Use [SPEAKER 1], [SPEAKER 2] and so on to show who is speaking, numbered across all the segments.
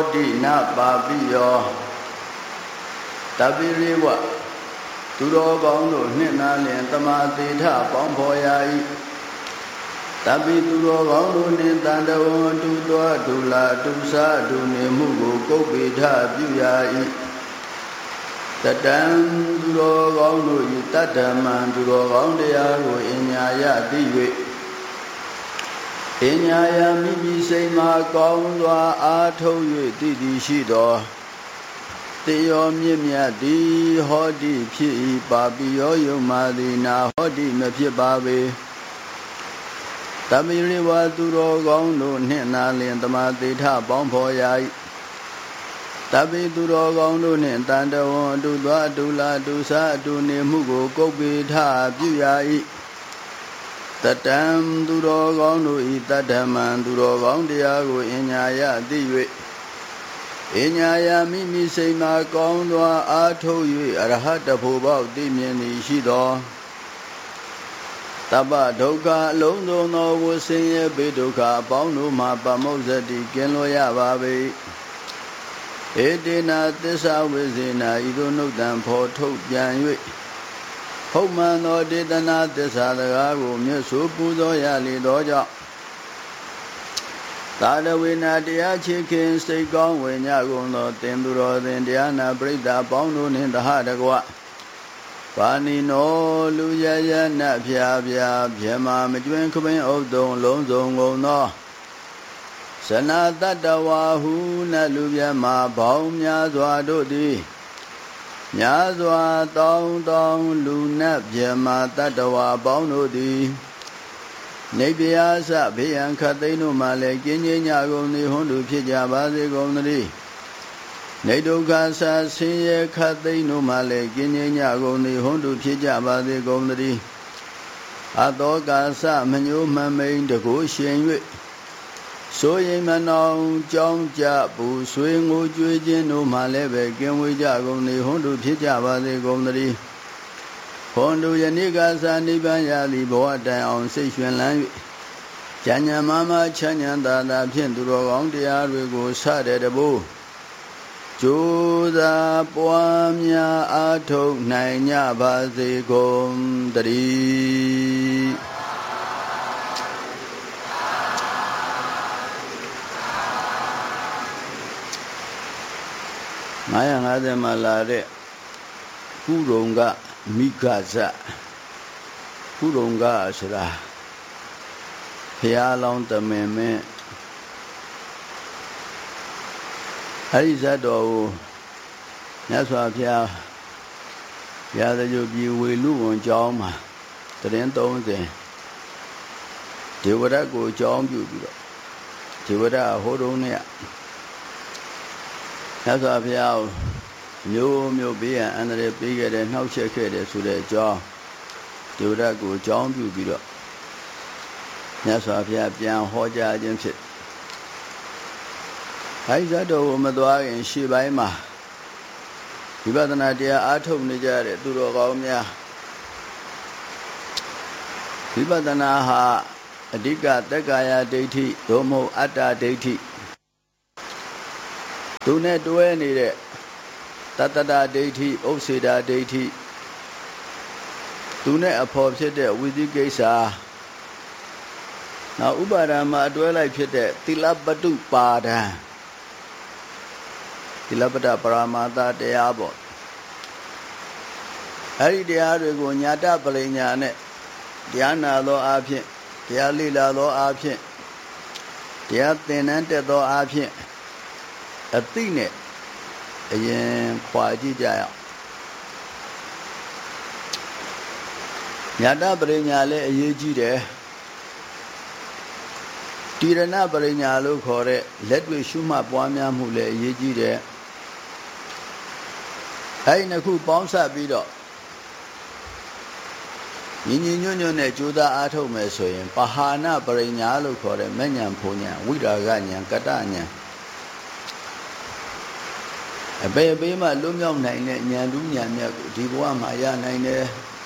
[SPEAKER 1] တိနာပါပိယောတပိရိဝသူတော်ကောင်းတို့နှင့်နာလျင်တမသေထပေါင်းဖော်ရာ၏တပိသူတော်ကောင်းတို့နှင့်တန်တဝံတူတော်တူလာတူစားတူနေမှုကိုကုတ်ပေထပြုရာ၏တတံသူတော်ကောင်းတို့၏တတ္တမံသူတော်ကောင်းတရားကိုအညာယသိ၍အညာယမိမိစိတ်မှာကောင်းစွာအားထုတ်၍တည်တည်ရှိသောတေယောမြင့်မြတ်သည်ဟောတိဖြစ်၏ပါပိယောယုံမာသည်နာဟောတိမဖြစ်ပါပေတပိရိဝသူတော်ကောင်းတို့နှင့်နာလျင်တမသေထပေါင်းဖော်ရာ၏တပိသူတော်ကောင်းတို့နှင့်တန်တဝံအတူသွားအတူလာအတူစားအတူနေမှုကိုကုတ်ပေထပြုရာ၏တတံသူတော်ကောင်းတို့၏တတ္တမံသူတော်ကောင်းတရားကိုအညာယသိ၍အညာယမိမိစိတ်မှာကောင်းစွာအားထုတ်၍အရဟတဖို့ပေါက်သိမြင်သည်ရှိသောတပ္ပဒုက္ခအလုံးစုံသောဝဆင်းရဲဘေးဒုက္ခအပေါင်းတို့မှပမုဇ္ဇတိကင်းလွတ်ရပါပေဧတေနာသစ္စာဝိဇေနာဤသို့နှုတ်တံဖော်ထုတ်ပြန်၍ဟုတ်မှန်သောဒေသနာသစ္စာစကားကိုမြတ်စွာပူဇော်ရလေသောကြောင့်သာရဝေနာတရားချေခင်စိတ်ကောင်းဝေညကုန်သောတင်သူတော်သင်တရားနာပရိသတ်ပေါင်းတို့နှင့်တဟတကွပါဏိနောလူရရနတ်ဖြာဖြာမြမမကျွင်းခပင်းဥဒ္ဒုံလုံးစုံကုန်သောဇနာတတ္တဝါဟုနတ်လူမြမဘောင်းများစွာတို့သည်များစွာတောင်းတောင်းလူနတ်မြမတတ္တဝါပေါင်းတို့သည်နေပြာစဘေးရန်ခတ်သိမ်းတို့မှလည်းကျင်းချင်းညကုန်သည်ဟွန်းတူဖြစ်ကြပါစေကုန်သတည်းနေဒုက္ခဆာဆင်းရဲခတ်သိမ်းတို့မှလည်းကျင်းချင်းညကုန်သည်ဟွန်းတူဖြစ်ကြပါစေကုန်သတည်းအတောကာသမညိုမှမိန်တကိုရှင်၍ဆိုရင်မနောင်ကြောင်းကြပူဆွေငိုကြွေးခြင်းတို့မှလည်းပဲကင်းဝေးကြကုန်သည်ဟွန်းတူဖြစ်ကြပါစေကုန်သတည်းဟွန်တို့ယနေ့ကသာနိဗ္ဗာန်ရသည်ဘဝတိုင်အောင်စိတ်ရွှင်လန်း၍ဉာဏ်ဉာဏ်မမချမ်းသာသာသာဖြင့်သူတော်ကောင်းတရားတွေကိုစတဲ့တဘို့ကြိုးစားပွားများအားထုတ်နိုင်ကြပါစေကုန်သတည်း950မှာလာတဲ့ကုရုံကမိဂဇကုရုံကဆိုတာဘုရားလောင်းတမင်မင်းအဲ့ဒီဇတ်တော်ကိုမြတ်စွာဘုရားရာဇဂိုပြည်ဝေလူဝန်ကျောင်းမှာတရင်30ဒေဝရတ်ကိုကျောင်းပြုပြီးတော့ဒေဝရတ်ဟိုတုန်းနဲ့မြတ်စွာဘုရားမျိုးဘေးရန်အန္တရာယ်ပေးခဲ့တဲ့နှောက်ချက်ခဲ့တဲ့ဆိုတဲ့အကြောင်းဒေဝရတ်ကိုကျောင်းပြုပြီးတော့မြတ်စွာဘုရားပြန်ဟောကြားခြင်းဖြစ်အဲဒီဇတ်တော်ကိုမသွားခင်ရှေ့ပိုင်းမှာဝိပဿနာတရားအားထုတ်နေကြတဲ့သူတော်ကောင်းများဝိပဿနာဟာအဓိကတက္ကာယဒိဋ္ဌိသို့မဟုတ်အတ္တဒိဋ္ဌိသူနဲ့တွဲနေတဲ့တတ္တဒဒိဋ္ဌိဥစ္စေဒဒိဋ္ဌိသူနဲ့အဖော်ဖြစ်တဲ့ဝိသိကိစ္စနောက်ဥပါဒာမှာအတွဲလိုက်ဖြစ်တဲ့သီလပတုပါဒံသီလပတ္တပရမတ္တတရားပေါ့အဲ့ဒီတရားတွေကိုညာတပရိညာနဲ့တရားနာသောအားဖြင့်တရားလေ့လာသောအားဖြင့်တရားသင်တန်းတက်သောအားဖြင့်အသိနဲ့အရင်ခွာကြည့်ကြရအောင်ညာတပရိညာလည်းအရေးကြီးတယ်တိရဏပရိညာလို့ခေါ်တဲ့လက်တွေ့ရှုမှတ်ပွားများမှုလည်းအရေးကြီးတယ်အဲဒီနှစ်ခုပေါင်းစပ်ပြီးတော့ညီညီညွတ်ညွတ်နဲ့ကြိုးစားအားထုတ်မယ်ဆိုရင်ပဟာနပရိညာလို့ခေါ်တဲ့မဉ္ဇဉ်ဖုန်ညာဝိရာဂညာကတ္တညာအပေအပေးမှလွတ်မြောက်နိုင်တဲ့ဉာဏ်တူးဉာဏ်မြတ်ကိုဒီဘဝမှာရနိုင်တယ်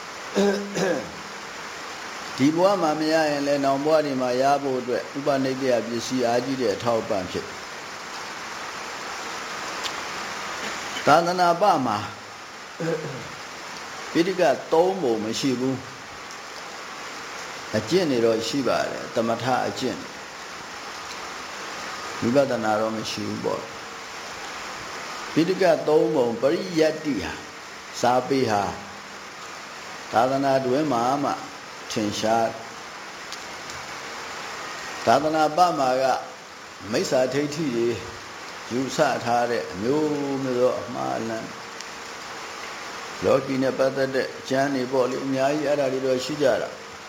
[SPEAKER 1] ဒီဘဝမှာမရရင်လည်းနောက်ဘဝတွေမှာရဖို့အတွက်ဥပနိဒေယပစ္စည်းအားကြီးတဲ့အထောက်အပံ့ဖြစ်သာသနာ့ဘမှာပိဋက3ပုံမရှိဘူးအကျင့်တွေတော့ရှိပါတယ်သမထအကျင့်ဝိပဿနာတော့မရှိဘူးပေါ့ပိဋက3ပုံပရိယတ္တိဟာစာပေဟာသာသနာတွင်မှာမှထင်ရှားသာသနာ့ဘမှာကမိစ္ဆာဒိဋ္ဌိတွေယူဆထားတဲ့အမျိုးမျိုးသောအမှားလမ်းလောကီနဲ့ပတ်သက်တဲ့ကျမ်းတွေပေါ့လေအများကြီးအဲ့ဒါတွေတော့ရှိကြတာ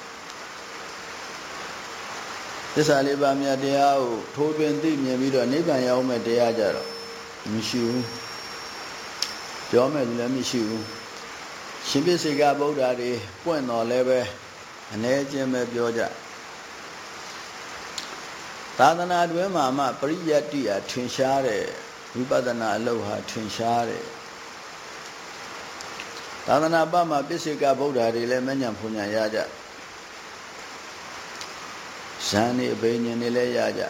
[SPEAKER 1] သစ္စာလေးပါးမြတ်တရားကိုထိုးထွင်းသိမြင်ပြီးတော့နိဗ္ဗာန်ရောက်မဲ့တရားကြတော့မရှိဘူးပြောမဲ့လည်းမရှိဘူးရှင်ပြစေကဗုဒ္ဓတွေပွင့်တော်လည်းပဲအ ਨੇ ချင်းပဲပြောကြသာသနာတွင်မှာမှပရိယတ္တိဟာထင်ရှားတယ်ဝိပဿနာအလုပ်ဟာထင်ရှားတယ်သာသနာ့ဘမှာပြစ္ဆေကဗုဒ္ဓတွေလည်းမဉ္ဇဉ်ဖွဉ္ဇဉ်ရကြဇန်နေအဘိညာဉ်တွေလည်းရကြ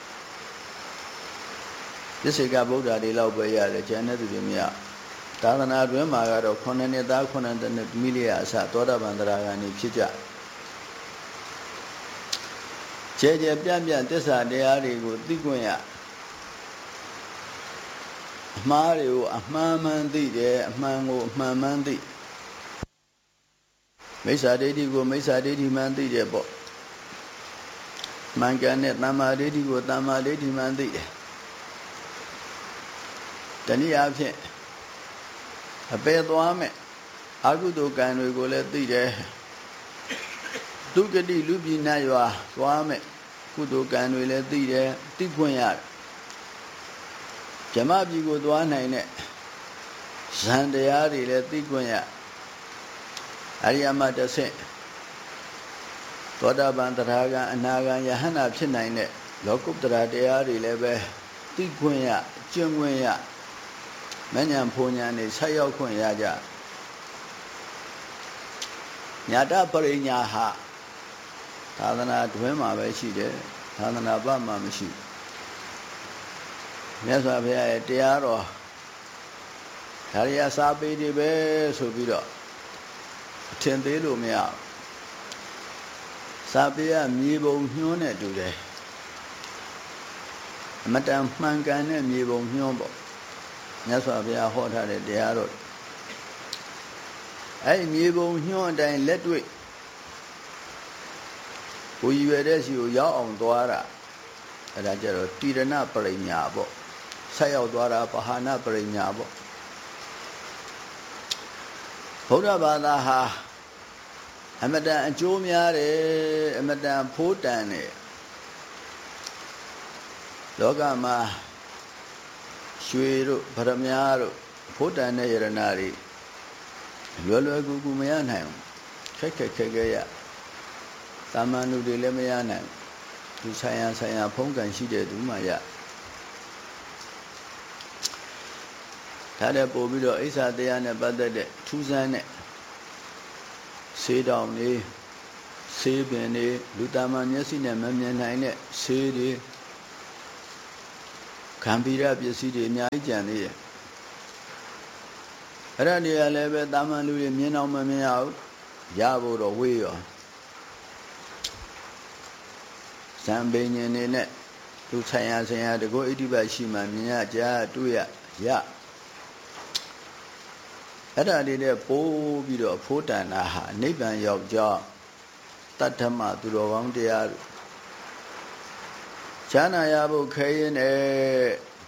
[SPEAKER 1] ပြစ္ဆေကဗုဒ္ဓတွေလောက်ပဲရတယ်ကျန်တဲ့သူတွေမရသာသနာတွင်မှာကတော့9နှစ်သား9နှစ်မိလျာအစသောတာပန်တရားကနေဖြစ်ကြကျဲကျဲပြန့်ပြန့်သစ္စာတရားတွေကိုသိခွင့်ရအမှားတွေကိုအမှန်မှန်သိတယ်အမှန်ကိုအမှန်မှန်သိမိစ္ဆာဒိဋ္ဌိကိုမိစ္ဆာဒိဋ္ဌိမှန်သိတယ်ပေါ့မှန်ကန်တဲ့တမ္မာဒိဋ္ဌိကိုတမ္မာဒိဋ္ဌိမှန်သိတယ်တနည်းအားဖြင့်အပေသွားမဲ့အကုသိုလ်ကံတွေကိုလည်းသိတယ်ဒုက္ခတိလူပြည်နတ်ရွာသွားမဲ့ကုသိုလ်ကံတွေလည်းသိတယ်သိခွင့်ရတယ်ဇမပြည်ကိုသွားနိုင်တဲ့ဇန်တရားတွေလည်းသိခွင့်ရအရိယမတဆင့်သောတာပန်တရားကံအနာဂံယဟန္တာဖြစ်နိုင်တဲ့လောကုတ္တရာတရားတွေလည်းပဲသိခွင့်ရကျင့်ခွင့်ရမဉ္ဇဉ်ဖွဉ္ဇဉ်တွေဆက်ရောက်ခွင့်ရကြညာတပရိညာဟာသာသနာတွင်မှာပဲရှိတယ်သာသနာ့ဘမှာမရှိဘူးမြတ်စွာဘုရားရဲ့တရားတော်ဒါရီယာစာပေတွေပဲဆိုပြီးတော့အထင်သေးလို့မရဘူးစာပေကမြေပုံညွှန်းနဲ့တူတယ်အမတန်မှန်ကန်တဲ့မြေပုံညွှန်းပေါ့မြတ်စွာဘုရားဟောထားတဲ့တရားတော်အဲ့မြေပုံညွှန်းအတိုင်းလက်တွေ့ကိုရွယ်တဲ့စီကိုရောက်အောင်သွားတာအဲ့ဒါကြတော့တိရဏပရိညာပေါ့ဆက်ရောက်သွားတာပဟာနပရိညာပေါ့ဗုဒ္ဓဘာသာဟာအမတန်အကျိုးများတယ်အမတန်ဖိုးတန်တယ်လောကမှာရွှေတို့ဗရမ ्या တို့ဖိုးတန်တဲ့ယရနာတွေလွယ်လွယ်ကူကူမရနိုင်ဘူးခက်ခဲရတာမန်လူတွေလည်းမရနိုင်ဘူးသူဆိုင်ရာဖုံးကန်ရှိတဲ့သူမှရဒါလည်းပို့ပြီးတော့အိစ္ဆာတရားနဲ့ပတ်သက်တဲ့ထူးဆန်းတဲ့ဆေးတောင်တွေဆေးပင်တွေလူတာမန်မျက်စိနဲ့မမြင်နိုင်တဲ့ဆေးတွေခံပြီးရပစ္စည်းတွေအများကြီးကြံသေးတယ်အဲ့ဒါတွေကလည်းပဲတာမန်လူတွေမြင်အောင်မမြင်ရဘူးရဖို့တော့ဝေးရောဇံပင်ញင်နေနဲ့သူဆိုင်ရာတကောဣတိပတ်ရှိမှမြင်ရကြားတွေ့ရအဲ့ဒါတွေနဲ့ပိုးပြီးတော့ဖိုးတန်တာဟာနိဗ္ဗာန်ရောက်ကြောင်းတတ္ထမသူတော်ကောင်းတရားတို့ဈာနာရဖို့ခဲရင်နဲ့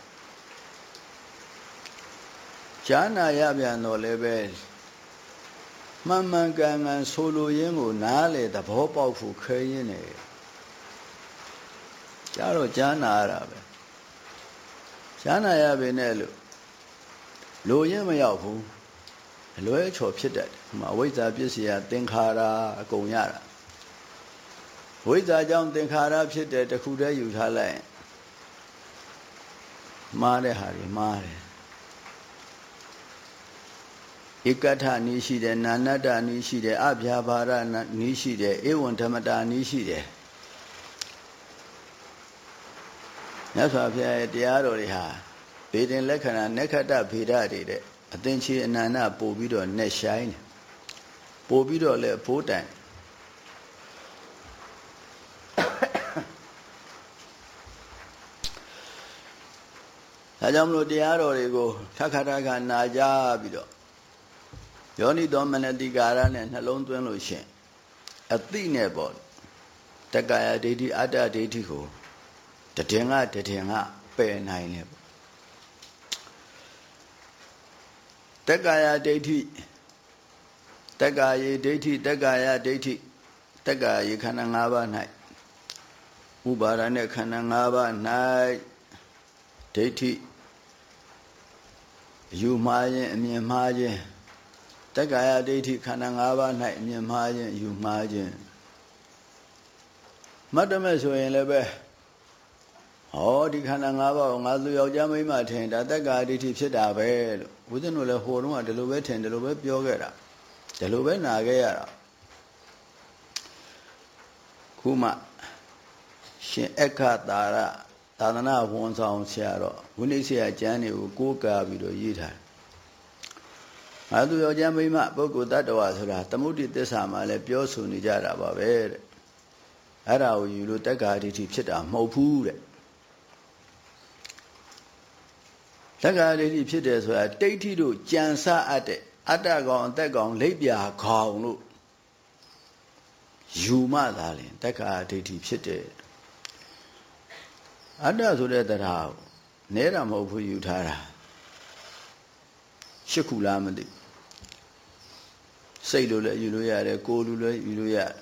[SPEAKER 1] ဈာနာရပြန်တော့လည်းပဲမှန်မှန်ကန်ကန်ဆိုလိုရင်းကိုနားလေသဘောပေါက်ဖို့ခဲရင်နဲ့ကြတော့ဈာနာရတာပဲဈာနာရပဲနဲ့လို့လိုရင်းမရောက်ဘူးအလွဲချော်ဖြစ်တတ်တယ်။အဝိဇ္ဇာပစ္စည်းသင်္ခါရအကုန်ရတာ။ဝိဇ္ဇာကြောင့်သင်္ခါရဖြစ်တဲ့တခုတည်းယူထားလိုက်ရင်မှားတဲ့ဟာတွေမှားတယ်။ဧကဋ္ဌနည်းရှိတယ်၊နာနတ္တနည်းရှိတယ်၊အဗျာပါရနည်းရှိတယ်၊ဧဝံဓမ္မတာနည်းရှိတယ်။မြတ်စွာဘုရားရဲ့တရားတော်တွေဟာဘေဒင်လက္ခဏာနက္ခတဖေဒတွေတဲ့အသင်္ချေအနန္တပို့ပြီးတော့နဲ့ဆိုင်တယ်ပို့ပြီးတော့လဲဘိုးတိုင်ဒါကြောင့်မလို့တရားတော်တွေကိုခက်ခါတခါနာကြပြီးတော့ယောနိသောမနတိကာရနဲ့နှလုံးသွင်းလို့ရှင်အသိနဲ့ပေါ့တက္ကာယဒိဋ္ဌိအတ္တဒိဋ္ဌိကိုတည်ငါပယ်နိုင်တယ်ပေါ့တက္ကာယဒိဋ္ဌိတက္ကာယေဒိဋ္ဌိတက္ကာယဒိဋ္ဌိတက္ကာယေခန္ဓာ၅ပါး၌ဥပါဒနဲ့ခန္ဓာ၅ပါး၌ဒိဋ္ဌိယူမှားခြင်းအမြင်မှားခြင်းတက္ကာယဒိဋ္ဌိခန္ဓာ၅ပါး၌အမြင်မှားခြင်းယူမှားခြင်းမတ်တမဲ့ဆိုရင်လည်းပဲဟောဒီခန္ဓာ၅ပါးကိုငါသူယောက်ျားမိန်းမထင်ဒါတက္ကာဒိဋ္ဌိဖြစ်တာပဲလို့ဦးဇင်းတို့လည်းဟိုတုန်းကဒီလိုပဲထင်ဒီလိုပဲပြောခဲ့တာဒီလိုပဲနာခဲ့ရတာခုမှရှင်အခတာရသာသနာဝန်ဆောင်ဆရာတော်ဝိနည်းဆရာကျမ်းတွေကိုကိုးကားပြီးတော့ရေးထားတယ်။ငါသူယောက်ျားမိန်းမပုဂ္ဂိုလ်တ attva ဆိုတာသမုဒိသစ္စာမှာလည်းပြောဆိုနေကြတာပါပဲတဲ့။အဲ့ဒါကိုယူလို့တက္ကာဒိဋ္ဌိဖြစ်တာမဟုတ်ဘူးတဲ့။တက္ကာဒိဋ္ဌိဖြစ်တယ်ဆိုတာဒိဋ္ဌိတို့ကြံစအပ်တဲ့အတ္တကောင်အသက်ကောင်လိပ်ပြာခေါင်လို့ယူမှသာလင်တက္ကာဒိဋ္ဌိဖြစ်တယ်။အတ္တဆိုတဲ့တရားကိုနဲတာမဟုတ်ဘူးယူထားတာရှစ်ခုလားမသိစိတ်လိုလည်းယူလို့ရတယ်ကိုယ်လိုလည်းယူလို့ရတယ်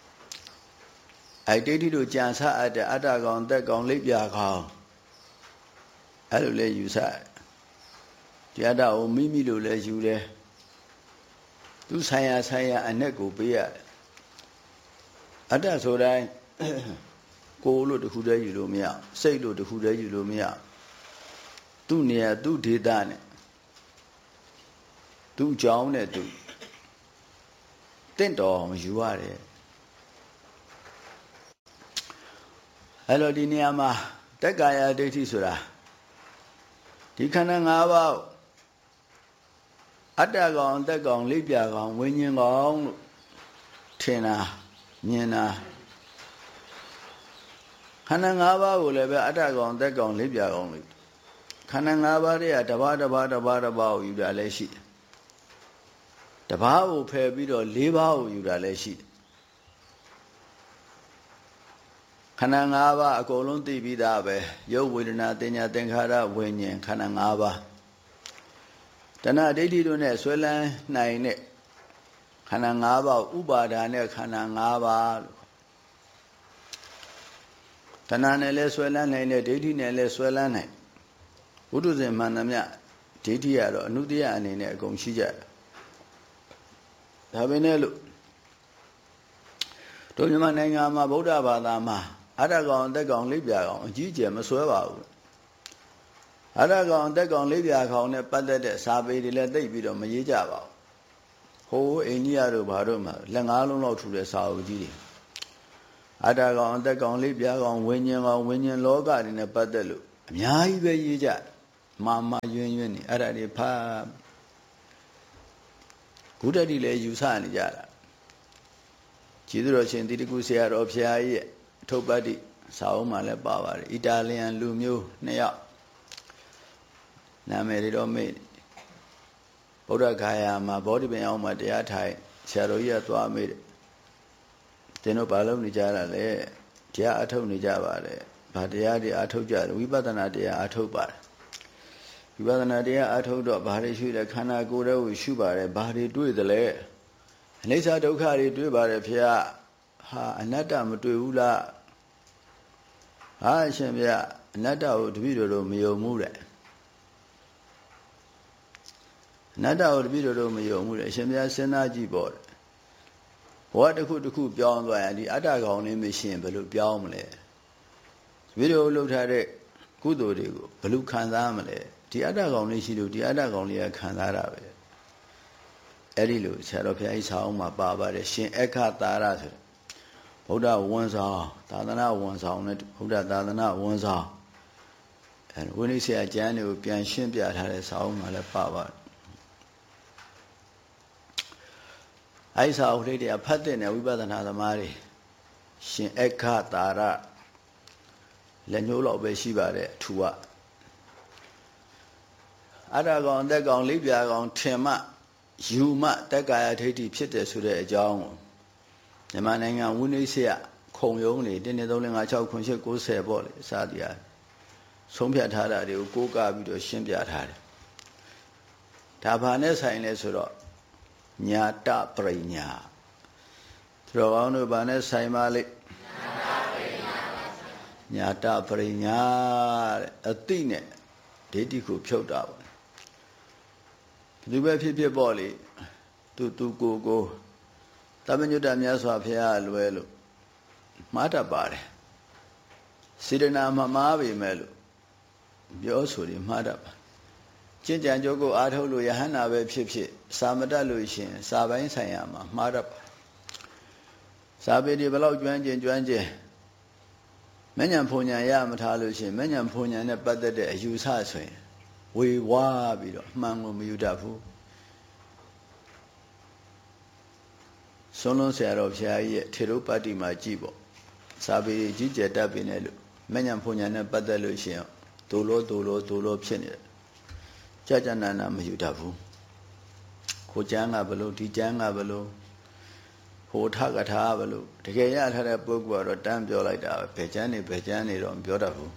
[SPEAKER 1] ဒိဋ္ဌိတို့ကြံစအပ်တဲ့အတ္တကောင်သက်ကောင်လိပ်ပြာကောင်အဲ့လိုလည်းယူဆဒီအတ္တကိုမိမိလိုလည်းယူတယ်သူဆိုင်ရာအ내ကိုပေးရတယ်အတ္တဆိုတိုင်းကိုယ်လို့တခုတည်းယူလို့မရစိတ်လို့တခုတည်းယူလို့မရသူ့နေရာသူ့ဒေသနဲ့သူ့ကြောင်းနဲ့သူတင့်တော်အောင်ယူရတယ်အဲ့လိုဒီနေရာမှာတက္ကာယဒိဋ္ဌိဆိုတာဒီခန္ဓာ၅ပါးအတ္တကောင်အသက်ကောင်လိပ်ပြာကောင်ဝိညာဉ်ကောင်လို့ထင်တာမြင်တာခန္ဓာ၅ပါးကိုလည်းပဲအတ္တကောင်အသက်ကောင်လိပ်ပြာကောင်လို့ခန္ဓာ၅ပါးတွေကတပါးကိုယူတာလည်းရှိတယ်တပါးကိုဖယ်ပြီးတော့၄ပါးကိုယူတာလည်းရှိတယ်ခန္ဓာ၅ပါးအကုန်လုံးသိပြီးသားပဲရုပ်ဝေဒနာတင်ညာသင်္ခါရဝိညာဉ်ခန္ဓာ၅ပါးတဏှာဒိဋ္ဌိတို့နဲ့ဆွဲလန်းနိုင်တဲ့ခန္ဓာ၅ပါးဥပါဒာနဲ့ခန္ဓာ၅ပါးလို့တဏှာနဲ့လည်းဆွဲလန်းနိုင်တဲ့ဒိဋ္ဌိနဲ့လည်းဆွဲလန်းနိုင်ဝိတုဇဉ်မှန်သမျှဒိဋ္ဌိကတော့အနုတ္တယအနေနဲ့အကုန်ရှိကြတယ်ဒါပဲနဲ့လို့တို့မြန်မာနိုင်ငံမှာဗုဒ္ဓဘာသာမှာအတ္တကောင်အသက်ကောင်လိပ်ပြာကောင်အကြီးအကျယ်မဆွဲပါဘူးအတ္တကောင်အသက်ကောင်လိပ်ပြာကောင်နဲ့ပတ်သက်တဲ့စာပေတွေလည်းသိပြီးတော့မရေးကြပါဘူးဟိုအိန္ဒိယတို့ဘာတို့မှာလက်၅လုံးလောက်ထူတဲ့စာအုပ်ကြီးတွေအတ္တကောင်အသက်ကောင်လိပ်ပြာကောင်ဝိညာဉ်ကောင်ဝိညာဉ်လောကတွေနဲ့ပတ်သက်လို့အများကြီးပဲရေးကြမာယွင်းနေအဲ့ဒါတွေဖတ်ဂုတ္တတိလည်းယူဆနေကြတာကျေးဇူးတော်ရှင်တိတကုဆရာတော်ဖျားကြီးရဲ့အထုပ်ပတ်တိစာအုပ်မှာလည်းပါပါတယ်အီတာလီယန်လူမျိုး2ယောက်နာမည်တွေတော့မေ့ဗုဒ္ဓဂါယာမှာဗောဓိပင်အောင်မှာတရားထိုင်ဆရာတော်ကြီးကသွားမေ့တယ်သင်တို့ဘာလုပ်နေကြတာလဲတရားအထုတ်နေကြပါလေဘာတရားတွေအထုတ်ကြတယ်ဝိပဿနာတရားအထုတ်ပါတယ်ဝိပဿနာတရားအထုတ်တော့ဘာတွေရှုတယ်ခန္ဓာကိုယ်တွေကိုရှုပါတယ်ဘာတွေတွေ့သလဲအနိစ္စဒုက္ခတွေတွေ့ပါတယ်ဖေဟာအနတ္တမတွေ့ဘူးလားဟာအရှင်ဖေအနတ္တကိုတပည့်တော်မယုံဘူးတဲ့အနတ္တကိုတပည့်တော်မယုံဘူးတဲ့အရှင်ဖေစဉ်းစားကြည့်ပေါ့ဘဝတစ်ခုပြောင်းသွားရင်ဒီအတ္တကောင်လေးမရှိရင်ဘယ်လိုပြောင်းမလဲတပည့်တော်လှုပ်ထားတဲ့ကုသိုလ်တွေကိုဘယ်လိုခံစားမလဲဒီအတ္တကောင်လေးရှိလို့ဒီအတ္တကောင်လေးကခံစားတာပဲအဲ့ဒီလိုဆရာတော်ဘုရားကြီးဆောင်းမှာပါပါတယ်ရှင်အခတာရဆိုဗုဒ္ဓဝန်ဆောင်သာသနာဝန်ဆောင်နဲ့ဗုဒ္ဓသာသနာဝန်ဆောင်ဝိနည်းဆရာကျမ်းတွေကိုပြန်ရှင်းပြထားတဲ့စာအုပ်မှာလည်းပါပါတယ်အဲ့စာအုပ်လေးတွေကဖတ်တဲ့ဝိပဿနာသမားတွေရှင်အခတာရလက်ညှိုးလောက်ပဲရှိပါတယ်အထူကအတ္တကောင်အသက်ကောင်လိပ်ပြာကောင်ထင်မှယူမှတက္ကာယဒိဋ္ဌိဖြစ်တယ်ဆိုတဲ့အကြောင်းကိုမြန်မာနိုင်ငံဝိနည်းဆရာခုံရုံးတွေ1 2 3 4 5 6 9 10 90ပေါ့လေအစတရားဆုံးဖြတ်ထားတာတွေကိုကိုးကားပြီးတော့ရှင်းပြထားတယ်ဒါဘာနဲ့ဆိုင်လဲဆိုတော့ညာတပရိညာသူတော်ကောင်းတို့ဘာနဲ့ဆိုင်ပါလိမ့်ညာတပရိညာတဲ့အတိနဲ့ဒိဋ္ဌိကိုဖြုတ်တာပေါ့ဒီပဲဖြစ်ဖြစ်ပေါ့လေသူကိုတမညုတ္တမြတ်စွာဘုရားလွယ်လို့မှားတတ်ပါတယ်စေတနာမမှားပေမဲ့လို့ပြောဆိုရင်မှားတတ်ပါကျင့်ကြံကြိုးကိုအားထုတ်လို့ယဟန္တာပဲဖြစ်ဖြစ်စာမတတ်လို့ရှင်စာပိုင်းဆိုင်ရာမှာမှားတတ်ပါစာပေဒီဘလောက်ကျွမ်းကျင်မဉ္ဇဉ်ဖုန်ဉဏ်ရမထားလို့ရှင်မဉ္ဇဉ်ဖုန်ဉဏ်နဲ့ပတ်သက်တဲ့အယူဆဆိုရင်ဝေဝါးပြီးတော့မှန်ကိုမယူတတ်ဘူးဆုံးလုံးဆရာတော်ဘုရားကြီးရဲ့ထေရုပတ္တိမှာကြည့်ပေါ့စာပေကြီးကျယ်တတ်ပြီနဲ့လို့မဉ္ဇဉ်ဖုန်ဉဏ်နဲ့ပတ်သက်လို့ရှင်ဒိုလိုဖြစ်နေတယ်ကြာနာနာမယူတတ်ဘူးခိုကျမ်းကဘလို့ဒီကျမ်းကဘလို့ဟိုထကထာဘလို့တကယ်ရထားတဲ့ပုဂ္ဂိုလ်ကတော့တန်းပြောလိုက်တာပဲဘယ်ကျမ်းနေတော့မပြောတတ်ဘူး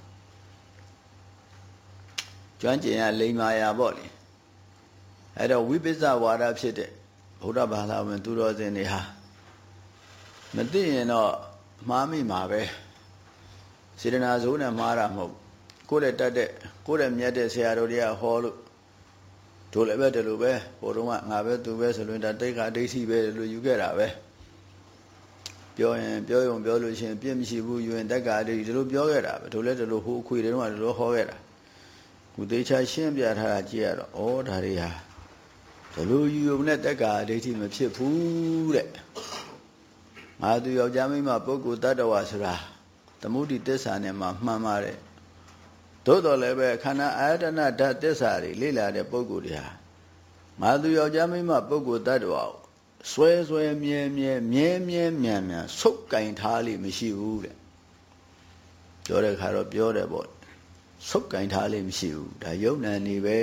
[SPEAKER 1] ကျွမ်းကျင်ရလိမ္မာယာပေါ့လေအဲ့တော့ဝိပဿဝါဒဖြစ်တဲ့ဗုဒ္ဓဘာသာဝင်သူတော်စင်တွေဟာမသိရင်တော့မှားမိမှာပဲစေတနာစိုးနဲ့မှားတာမဟုတ်ကိုယ့်ရဲ့တတ်တဲ့ကိုယ့်ရဲ့မြတ်တဲ့ဆရာတော်တွေကဟောလို့တို့လည်းပဲဒီလိုပဲဟိုတုန်းကငါပဲသူပဲဆိုလို့ဒါတိတ်ခါဒိဋ္ဌိပဲလို့ယူခဲ့တာပဲပြောရင်ပြောလို့ရှိရင်ပြည့်မရှိဘူးယူရင်တက္ကာဒိဋ္ဌိဒီလိုပြောခဲ့တာပဲတို့လည်းဒီလိုဟိုအခွေတွေတုန်းကဒီလိုဟောခဲ့တာခုသေချာရှင်းပြထားတာကြည့်ရတော့ဩဒါတွေဟာဒီလိုယူုံနဲ့တက္ကာဒိဋ္ဌိမဖြစ်ဘူးတဲ့ငါသူယောက်ျားမိန်းမပုဂ္ဂိုလ်တ attva ဆိုတာသမုဒိသစ္စာနဲ့မှမှန်ပါတယ်သို့တော်လည်းပဲခန္ဓာအာယတနာဓာတ်သစ္စာတွေလေ့လာတဲ့ပုဂ္ဂိုလ်တွေဟာငါသူယောက်ျားမိန်းမပုဂ္ဂိုလ်တ attva ကိုဆွဲမြဲမြန်ဆုပ်ကင်ထားလိမ့်မရှိဘူးတဲ့ပြောတဲ့ခါတော့ပြောတယ်ပေါ့ဆုပ်ကင်ထားလိမ့်မရှိဘူးဒါယုံနာနေပဲ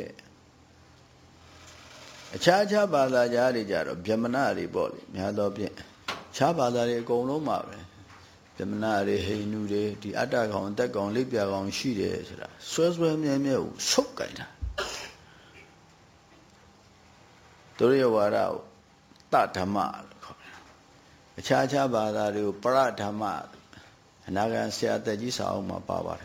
[SPEAKER 1] အခြားဘာသာကြားတွေကြတော့ဗြဟ္မဏတွေပေါ့လေများသောဖြင့်ခြားဘာသာတွေအကုန်လုံးပါပဲဗြဟ္မဏတွေဟိန္ဒူတွေဒီအတ္တကောင်အသက်ကောင်လိပ်ပြကောင်ရှိတယ်ဆိုတာဆွဲမြဲကိုဆုပ်ကင်တာတို့ရဝါဒကိုတဓမ္မလို့ခေါ်တယ်အခြားဘာသာတွေကိုပရဓမ္မအနာဂံဆရာသက်ကြီးစာအုပ်မှာပါပါတယ်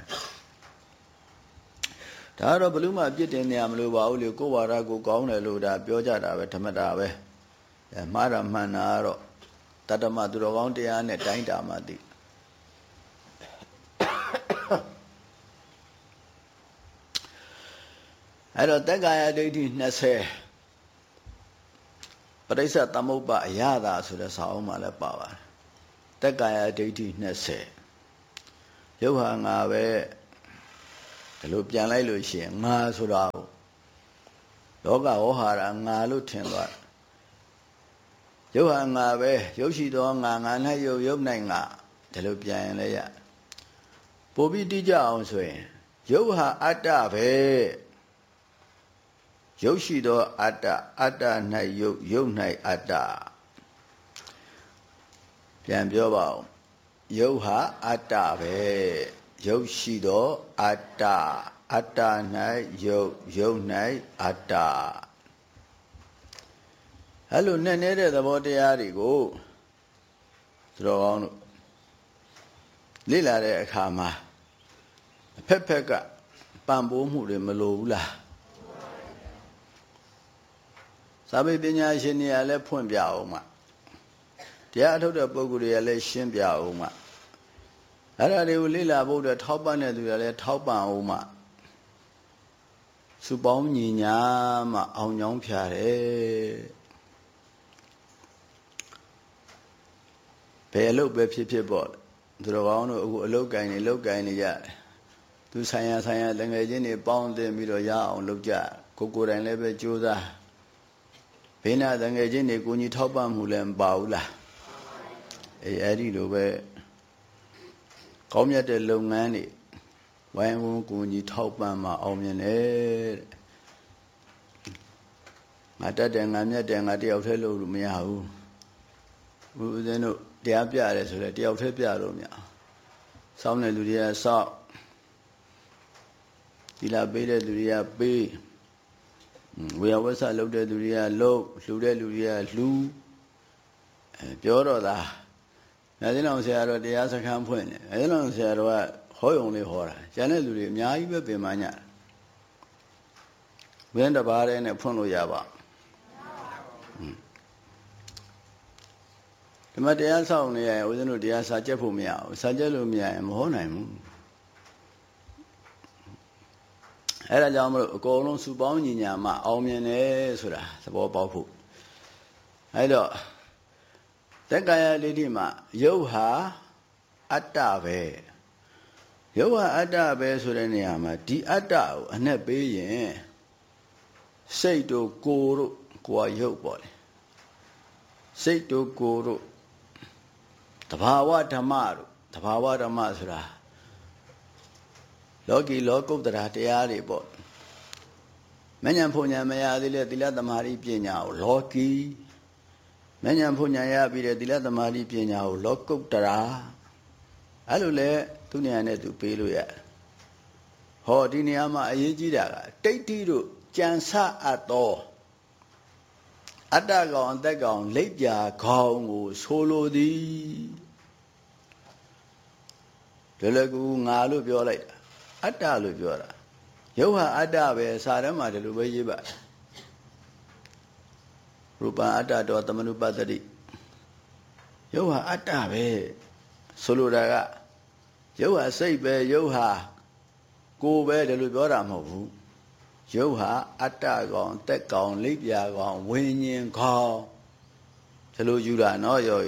[SPEAKER 1] ဒါကတော့ဘယ်လို့မှအပြစ်တင်နေရမလို့ပါဘူးလေကိုယ်ဝါဒကိုကောင်းတယ်လို့ဒါပြောကြတာပဲဓမ္မတာပဲမှားတာမှန်တာကတော့တတ္တမသူတော်ကောင်းတရားနဲ့တိုင်းတာမှသိအဲ့တော့တက္ကာယဒိဋ္ဌိ20ပရိစ္ဆေသမုပ္ပါအရသာဆိုတဲ့စာအုပ်မှာလည်းပါပါတယ်တက္ကာယဒိဋ္ဌိ20ရုပ်ဟာငါပဲဒီလိုပြန်လိုက်လို့ရှိရင်ငါဆိုတာလောကဝေါဟာရငါလို့ထင်သွားရုပ်ဟာငါပဲရုပ်ရှိသောငါ၌ရုပ်၌ငါဒီလိုပြန်ရင်လည်းရပို့ပြီးတိကျအောင်ဆိုရင်ရုပ်ဟာအတ္တပဲရုပ်ရှိသောအတ္တ၌ရုပ်၌အတ္တပြန်ပြောပါဦးရုပ်ဟာအတ္တပဲရုပ်ရှိသောအတ္တ၌ရုပ်၌အတ္တအဲ့လိုနဲ့နေတဲ့သဘောတရားတွေကိုသူတော်ကောင်းတို့လေ့လာတဲ့အခါမှာအဖက်ကပံ့ပိုးမှုတွေမလိုဘူးလားစာပေပညာရှင်တွေကလည်းဖွင့်ပြအောင်မှတရားအထုတ်တဲ့ပုဂ္ဂိုလ်တွေကလည်းရှင်းပြအောင်မှအဲ့ဒါတွေကိုလေ့လာဖို့အတွက်ထောက်ပံ့တဲ့သူတွေလည်းထောက်ပံ့အောင်မှစုပေါင်းညီညာမှအောင်ကြောင်းဖြာတယ်ဘယ်အလုပ်ပဲဖြစ်ဖြစ်ပေါ့သူတော်ကောင်းတို့အခုအလုပ်ကိုင်နေရတယ်သူဆိုင်ရာတငယ်ချင်းတွေပေါင်းတင်ပြီးတော့ရအောင်လုပ်ကြကိုယ်တိုင်လည်းပဲကြိုးစားဘေးနာတငယ်ချင်းတွေကိုကြီးထောက်ပံ့မှုလည်းမပါဘူးလားအဲ့ဒီလိုပဲကောင်းမြတ်တဲ့လုပ်ငန်းတွေဝိုင်းဝန်းကိုကြီးထောက်ပံ့မှအောင်မြင်တယ်ငါတတ်တယ်ငါမြတ်တယ်ငါတယောက်တည်းလုပ်လို့မရဘူးဦးဇင်းတို့တရားပြရတယ်ဆိုတော့တယောက်တည်းပြလို့မရစောင်းတဲ့လူတွေကစောင်းဒီလာပေးတဲ့လူတွေကပေးဝေယဝဆလုပ်တဲ့လူတွေကလုပ်လှူတဲ့လူတွေကလှူပြောတော့သာအဲဒီလောက်ဆရာတော်တရားစခန်းဖွင့်တယ်အဲဒီလောက်ဆရာတော်ကဟောယုံလေးဟောတာကျန်တဲ့လူတွေအများကြီးပဲပြင်ပညာဝင်းတပါးတည်းနဲ့ဖွင့်လို့ရပါဒီမှာတရားဆောင်နေရဦးဇင်းတို့တရားစာကျက်ဖို့မရဘူးစာကျက်လို့မရရင်မဟောနိုင်ဘူးအဲ့ဒါကြောင့်မလို့အကုန်လုံးစုပေါင်းညီညာမှအောင်မြင်တယ်ဆိုတာသဘောပေါက်ဖို့အဲ့တော့တက္ကရာဒိဋ္ဌိမှာယုတ်ဟာအတ္တပဲယုတ်ဟာအတ္တပဲဆိုတဲ့နေရာမှာဒီအတ္တကိုအနှက်ပေးရင်စိတ်တို့ကိုယ်တို့ကိုယ်ကယုတ်ပေါ့လေစိတ်တို့ကိုယ်တို့တဘာဝဓမ္မတို့တဘာဝဓမ္မဆိုတာလောကီလောကုတ္တရာတရားတွေပေါ့မဉ္ဇဉ်ဖုန်ဉဏ်မရသေးတဲ့သီလသမာဓိပညာကိုလောကီမဉ္ဇဉ်ဖုန်ဉဏ်ရပြီးတဲ့သီလသမာဓိပညာကိုလောကုတ္တရာအဲ့လိုလေသူနေရာနဲ့သူပေးလို့ရဟောဒီနေရာမှာအရေးကြီးတာကတိဋ္ဌိတို့ကြံစအပ်သောအတ္တကောင်အသက်ကောင်လိပ်ပြာခေါင်းကိုဆိုလိုသည်ဒီလိုကူငါလို့ပြောလိုက်တာအတ္တလို့ပြောတာယုတ်ဟာအတ္တပဲစာထဲမှာဒီလိုပဲရေးပါရူပအတ္တတောသမနုပတ္တိယုတ်ဟာအတ္တပဲဆိုလိုတာကယုတ်ဟာစိတ်ပဲယုတ်ဟာကိုယ်ပဲဒီလိုပြောတာမဟုတ်ဘူးယုတ်ဟာအတ္တကောင်တက်ကောင်လိပ်ပြာကောင်ဝိညာဉ်ကောင်ဒီလိုယူတာနော်ယော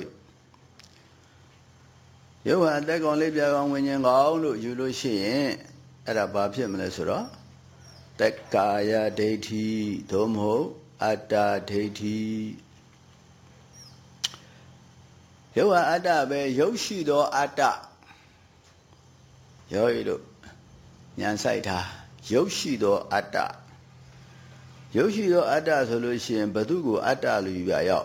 [SPEAKER 1] ယုတ်ဟာအတက်ကောင်လိပ်ပြာကောင်ဝိညာဉ်ကောင်လို့ယူလို့ရှိရင်အဲ့ဒါဘာဖြစ်မလဲဆိုတော့တက္ကာယဒိဋ္ဌိသို့မဟုတ်အတ္တဒိဋ္ဌိယုတ်ဟာအတ္တပဲယုတ်ရှိသောအတ္တယောဤတို့ဉာဏ်ဆိုင်တာယုတ်ရှိသောအတ္တယုတ်ရှိသောအတ္တဆိုလို့ရှိရင်ဘသူကိုအတ္တလို့ယူရရောက်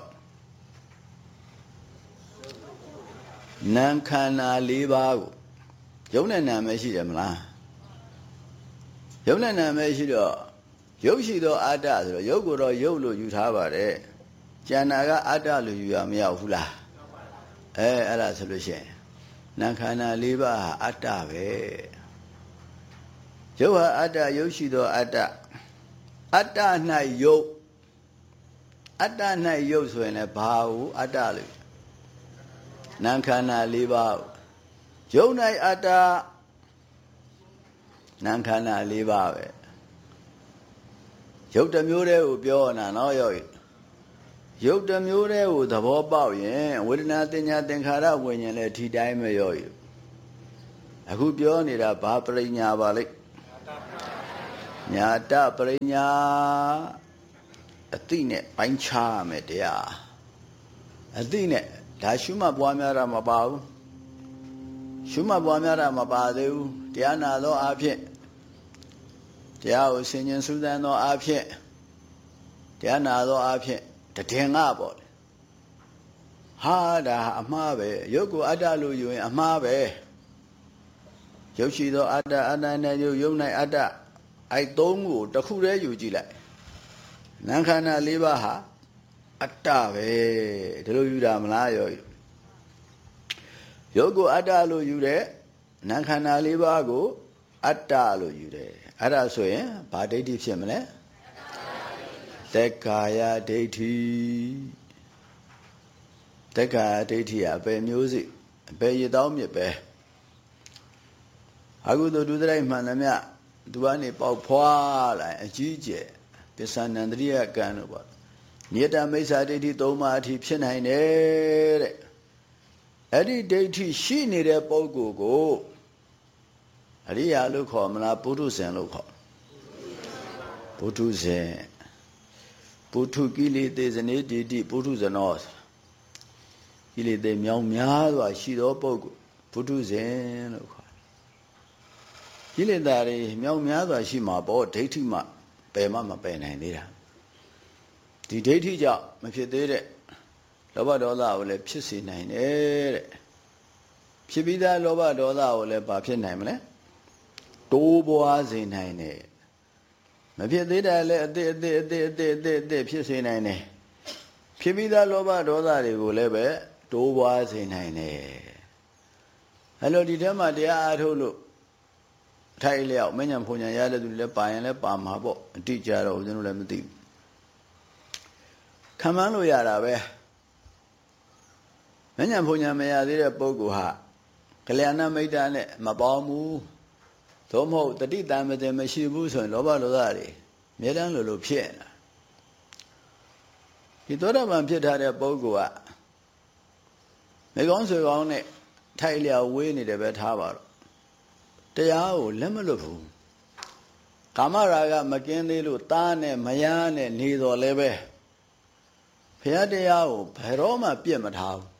[SPEAKER 1] နာမ်ခန္ဓာ၄ပါးကိုယုတ်နဲ့နာမ်ပဲရှိတယ်မလားယုတ်နဲ့နာမ်ပဲရှိတော့ယုတ်ရှိသောအတ္တဆိုတော့ယုတ်ကိုတော့ယုတ်လို့ယူထားပါတယ်ကျန်တာကအတ္တလို့ယူရမရောက်ဘူးလားအဲ့ဒါဆိုလို့ရှိရင်နာမ်ခန္ဓာ၄ပါးဟာအတ္တပဲယုတ်ဟာအတ္တယုတ်ရှိသောအတ္တအတ္တ၌ယုတ်အတ္တ၌ယုတ်ဆိုရင်လည်းဘာကိုအတ္တလို့နာမ်ခန္ဓာ၄ပါးယုတ်၌အတ္တနာမ်ခန္ဓာ၄ပါးပဲယုတ်တစ်မျိုးတည်းကိုပြောနာနော်ယောဂီယုတ်တစ်မျိုးတည်းကိုသဘောပေါက်ရင်ဝေဒနာတင်ညာသင်္ခါရဝိညာဉ်လည်းဒီတိုင်းပဲယောဂီအခုပြောနေတာဘာပရိညာပါလိမ့်ညာတပရိညာအသိနဲ့ပိုင်းခြားရမယ်တရားအသိနဲ့ဒါရှုမှတ်ပွားများတာမပါဘူးရှုမှတ်ပွားများတာမပါသေးဘူးတရားနာသောအဖြစ်တရားကိုဆင်ញင်စူးစမ်းသောအဖြစ်တရားနာသောအဖြစ်တည်ငါပေါ့ဟာဒါအမှားပဲယုတ်ကိုအတ္တလို့ယူရင်အမှားပဲယုတ်ရှိသောအတ္တအတ္တနဲ့ယုတ်ယုတ်၌အတ္တအဲ့သုံးကိုတစ်ခုတည်းယူကြည့်လိုက်နာမ်ခန္ဓာ၄ပါးဟာအတ္တပဲဒီလိုယူတာမလားယောယုတ်ကိုအတ္တလို့ယူတဲ့နာမ်ခန္ဓာ၄ပါးကိုအတ္တလို့ယူတယ်အဲ့ဒါဆိုရင်ဘာဒိဋ္ဌိဖြစ်မလဲတက္ကာယဒိဋ္ဌိတက္ကာယဒိဋ္ဌိအပယ်မျိုးစိအပယ်ရတောင်းမြစ်ပဲအခုတို့ဒုသရိုက်မှန်သမျှသူကနေပေါက်ဖွာလာအကြီးကျယ်ပစ္စန္နန္တရိယကံလို့ပေါ့မြေတမိစ္ဆာဒိဋ္ဌိ၃ပါးအထိဖြစ်နိုင်တယ်တဲ့အဲ့ဒီဒိဋ္ဌိရှိနေတဲ့ပုဂ္ဂိုလ်ကိုအရိယာလို့ခေါ်မလားပုထုဇဉ်လို့ခေါ်ပုထုဇဉ်ပုထုကိလေသေဇနေတိတိပုထုဇနောကိလေသေမြောင်များစွာရှိသောပုဂ္ဂိုလ်ပုထုဇဉ်လို့ခေါ်ကိလေသာတွေမြောင်များစွာရှိမှာပေါ့ဒိဋ္ဌိမှပယ်မှမပယ်နိုင်သေးတာဒီဒိဋ္ဌိကြောင့်မဖြစ်သေးတဲ့လောဘဒေါသကိုလည်းဖြစ်စေနိုင်တယ်တဲ့ဖြစ်ပြီးသားလောဘဒေါသကိုလည်းဘာဖြစ်နိုင်မလဲတိုးပွားစေနိုင်တယ်မဖြစ်သေးတယ်လည်းအသေးဖြစ်စေနိုင်တယ်ဖြစ်ပြီးသားလောဘဒေါသတွေကိုလည်းပဲတိုးပွားစေနိုင်တယ်အဲ့လိုဒီထဲမှာတရားအားထုတ်လို့ထိုက်လျောက်မဉ္ဇဉ်ဖုန်ဉ္ဇဉ်ရတဲ့သူလည်းပါရင်လည်းပါမှာပေါ့အတိကြတော့ဦးဇင်းတို့လည်းမသိဘူးခံမှန်းလို့ရတာပဲမဉ္ဇဉ်ဖုန်ဉ္ဇဉ်မရသေးတဲ့ပုဂ္ဂိုလ်ဟာကလျာဏမိတ်တာနဲ့မပေါင်းဘူးသို့မဟုတ်တတိတံမတင်မရှိဘူးဆိုရင်လောဘဒေါသတွေအမြဲတမ်းလိုဖြစ်နေတာဒီသောတာပန်ဖြစ်ထားတဲ့ပုဂ္ဂိုလ်ကမိကောင်းဆွေကောင်းနဲ့ထိုက်လျောက်ဝေးနေတယ်ပဲထားပါတော့တရားကိုလက်မလွတ်ဘူးကာမရာဂမကင်းသေးလို့သားနဲ့မယားနဲ့နေတော်လည်းပဲဘုရားတရားကိုဘယ်တော့မှပြစ်မထားဘူး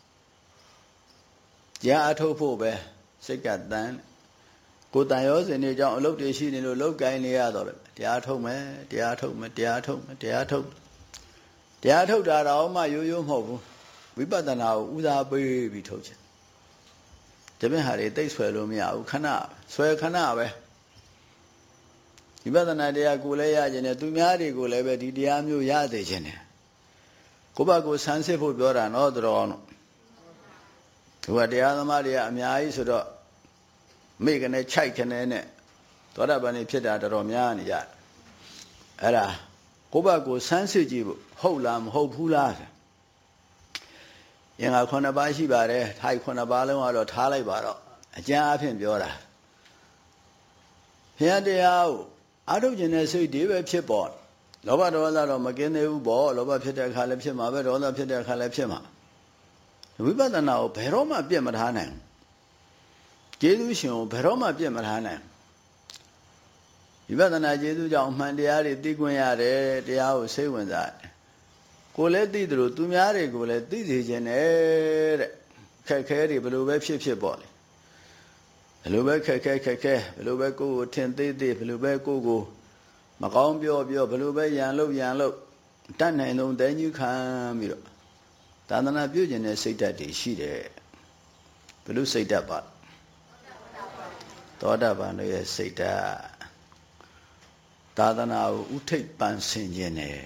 [SPEAKER 1] ကြားအထုတ်ဖို့ပဲစိတ်ကတန်ကိုယ်တန်ရောစင်တွေကြောင့်အလုပ်တွေရှိနေလို့လုပ်ကိုင်းနေရတော့တယ်တရားထုတ်မယ်တရားထုတ်မယ်တရားထုတ်မယ်တရားထုတ်တာတော့မှရိုးရိုးမဟုတ်ဘူးဝိပဿနာကိုဦးစားပေးပြီးထုတ်ချင်တပည့်ဟာတွေတိတ်ဆွဲလို့မရဘူးခဏဆွဲခဏပဲဝိပဿနာတရားကိုလည်းရခြင်းနဲ့သူများတွေကိုလည်းပဲဒီတရားမျိုးရစေခြင်းနဲ့ကိုယ့်ဘက်ကိုဆန်းစစ်ဖို့ပြောတာနော်တော်အောင်သူကတရားသမားတွေကအများကြီးဆိုတော့မိကနေခြိုက်ခနေနဲ့သောတာပန်နေဖြစ်တာတော်တော်များနေကြအဲ့ဒါကိုယ့်ဘက်ကိုဆန်းစစ်ကြည့်ဖို့ဟုတ်လားမဟုတ်ဘူးလားရင်က9ပါးရှိပါတယ်ထိုက်9ပါးလုံးကတော့ထားလိုက်ပါတော့အကျမ်းအဖြစ်ပြောတာဘုရားတရားကိုအားထုတ်ခြင်းနဲ့စိတ်တွေပဲဖြစ်ပေါ်လောဘဒေါသတော့မကင်းသေးဘူးပေါ့လောဘဖြစ်တဲ့အခါလည်းဖြစ်မှာပဲဒေါသဖြစ်တဲ့အခါလည်းဖြစ်မှာဝိပဿနာကိုဘယ်တော့မှပြတ်မထားနိုင်ကျေးဇူးရှင်ကိုဘယ်တော့မှပြတ်မထားနိုင်ဝိပဿနာကျေးဇူးကြောင့်အမှန်တရားတွေသိခွင့်ရတယ်တရားကိုစိတ်ဝင်စားတယ်ကိုယ်လည်းသိတယ်လို့သူများတွေကိုလည်းသိစေခြင်းနဲ့တဲ့ခက်ခဲတွေဘယ်လိုပဲဖြစ်ပေါ့လေဘယ်လိုပဲခက်ခဲဘယ်လိုပဲကိုယ်ကိုထင်သေးဘယ်လိုပဲကိုယ်ကိုမကောင်းပြောဘယ်လိုပဲရန်လို့တတ်နိုင်လုံးတဲကြီးခံပြီးတော့သာသနာပြုခြင်းနဲ့စိတ်ဓာတ်တွေရှိတယ်ဘယ်လိုစိတ်ဓာတ်ပါသောတာပန်ရဲ့စိတ်ဓာတ်သာသနာကိုဥထိပ်ပန်ဆင်ခြင်းနဲ့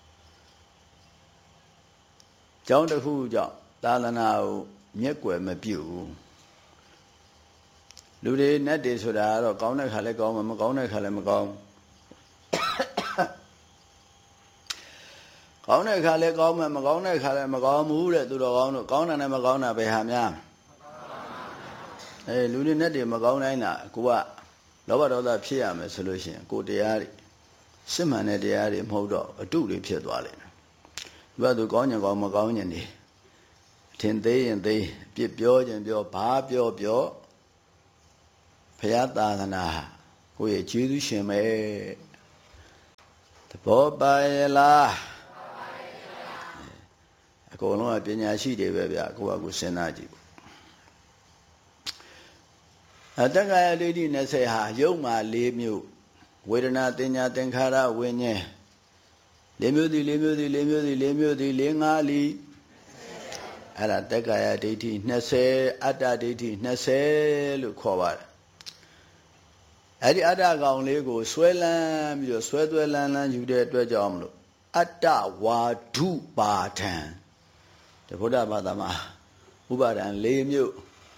[SPEAKER 1] ကျောင်းတစ်ခုကြောင့်သာသနာကိုမျက်ကွယ်မပြုဘူးလူတွေနဲ့တည်းဆိုတာကတော့ကောင်းတဲ့ခါလည်းကောင်းမှာမကောင်းတဲ့ခါလည်းမကောင်းကောင်းတဲ့ခါလည်းကောင်းမှာမကောင်းတဲ့ခါလည်းမကောင်းဘူးတဲ့သူတော်ကောင်းတို့ကောင်းတာနဲ့မကောင်းတာပဲဟာများလူတွေနဲ့တည်းမကောင်းတိုင်းတာကိုကလောဘဒေါသဖြစ်ရမယ်ဆိုလို့ရှိရင်ကိုတရားတွေစစ်မှန်တဲ့တရားတွေမဟုတ်တော့အတုတွေဖြစ်သွားလိမ့်မယ်သူကသူကောင်းကြကောင်းမကောင်းကြနေထင်သေးရင်သေးပြစ်ပြောခြင်းပြောဘာပြောဘုရားသာသနာကိုယ့်ရဲ့ကျေးဇူးရှင်ပဲသဘောပါရဲ့လားအကုန်လုံးကပညာရှိတွေပဲဗျာကိုယ့်ဘာကိုစဉ်းစားကြည့်တက္ကရာဒိဋ္ဌိ20ဟာယုတ်မှာ4မျိုးဝေဒနာတင်ညာသင်္ခါရဝိညာဉ်4မျိုးသည်4မျိုးသည်4မျိုးသည်4မျိုးသည်4 5လီအဲ့ဒါတက္ကရာဒိဋ္ဌိ20အတ္တဒိဋ္ဌိ20လို့ခေါ်ပါတယ်အဲ့ဒီအတ္တကောင်လေးကိုဆွဲလန်းပြီးတော့ဆွဲသွဲလန်းယူတဲ့အတွက်ကြောင့်မလို့အတ္တဝါဒုပါဒံဒီဗုဒ္ဓဘာသာမှာဥပါဒံ4မျိုး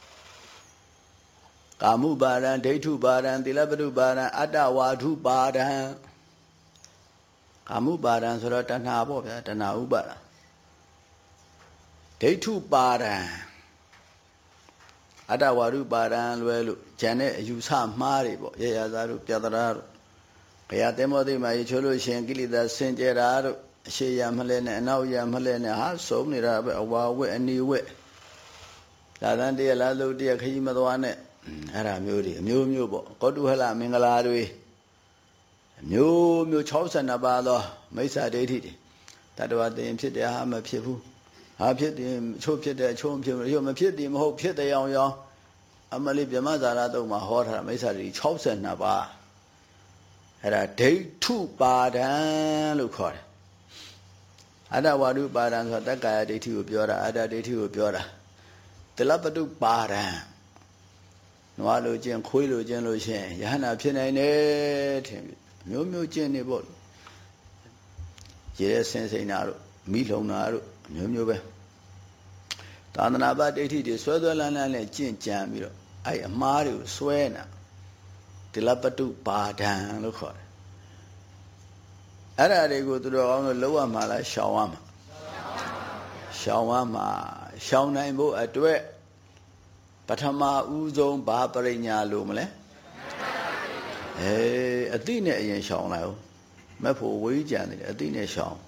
[SPEAKER 1] ကာမုပါဒံဒိဋ္ဌုပါဒံသီလပတုပါဒံအတ္တဝါဒုပါဒံကာမုပါဒံဆိုတော့တဏှာပေါ့ဗျာတဏှာဥပါဒံဒိဋ္ဌုပါဒံအတ္တဝါဒုပါဒံလွယ်လို့ဉာဏ်နဲ့အယူဆမှားတွေပေါ့ရရသာတို့ပြတရာတို့ဘုရားသင်္ဘောသိမှာရေချိုးလို့ရှင်ကိလေသာစင်ကြယ်တာတို့အရှိရမလဲနဲ့အနောက်ရမလဲနဲ့ဟာစုံနေတာပဲအဝါဝက်အနီဝက်သာသန်တရလားလို့တရခကြီးမသွားနဲ့အဲ့ဒါမျိုးတွေအမျိုးမျိုးပေါ့ကောတုဟလမင်္ဂလာတွေမျိုးမျိုး62ပါးသောမိစ္ဆာဒိဋ္ဌိတွေတတ္တဝါတင်ဖြစ်တယ်ဟာမဖြစ်ဘူးဟာဖြစ်တယ်ချို့ဖြစ်တယ်ချို့မဖြစ်ဘူးရုပ်မဖြစ်တယ်မဟုတ်ဖြစ်တယ်အောင်ရောအမလေးဗြဟ္မဇာရတုံမှာဟောထားတာမိစ္ဆာဒိဋ္ဌိ62ပါးအဲ့ဒါဒိဋ္ဌုပါဒံလို့ခေါ်တယ်အတ္တဝါဒုပါဒံဆိုတာတက္ကာယဒိဋ္ဌိကိုပြောတာအတ္တဒိဋ္ဌိကိုပြောတာတလပတုပါဒံနွားလိုခြင်းခွေးလိုခြင်းလို့ရှိရင်ယဟနာဖြစ်နိုင်တယ်ထင်ပြီမျိုးမျိုးကျင့်နေပေါ့ရေဆင်းစိန်နာတို့မိလုံနာတို့မျိုးမျိုးပဲသာသနာ့ဘာဒိဋ္ဌိတွေဆွဲဆွဲလန်းလန်းနဲ့ကျင့်ကြံပြီးတော့အဲ့အမှားတွေကိုဆွဲနာတလပတုပါဒံလို့ခေါ်တယ်အဲ့ဒါတွေကိုသူတော်ကောင်းတို့လောက်ရမှာလားရှောင်ရမှာရှောင်ရမှာရှောင်နိုင်ဖို့အတွက်ပထမဦးဆုံးဘာပရိညာလို့မလဲအတိနဲ့အရင်ရှောင်လိုက်ဦးမက်ဖို့ဝေးကြံတယ်အတိနဲ့ရှောင်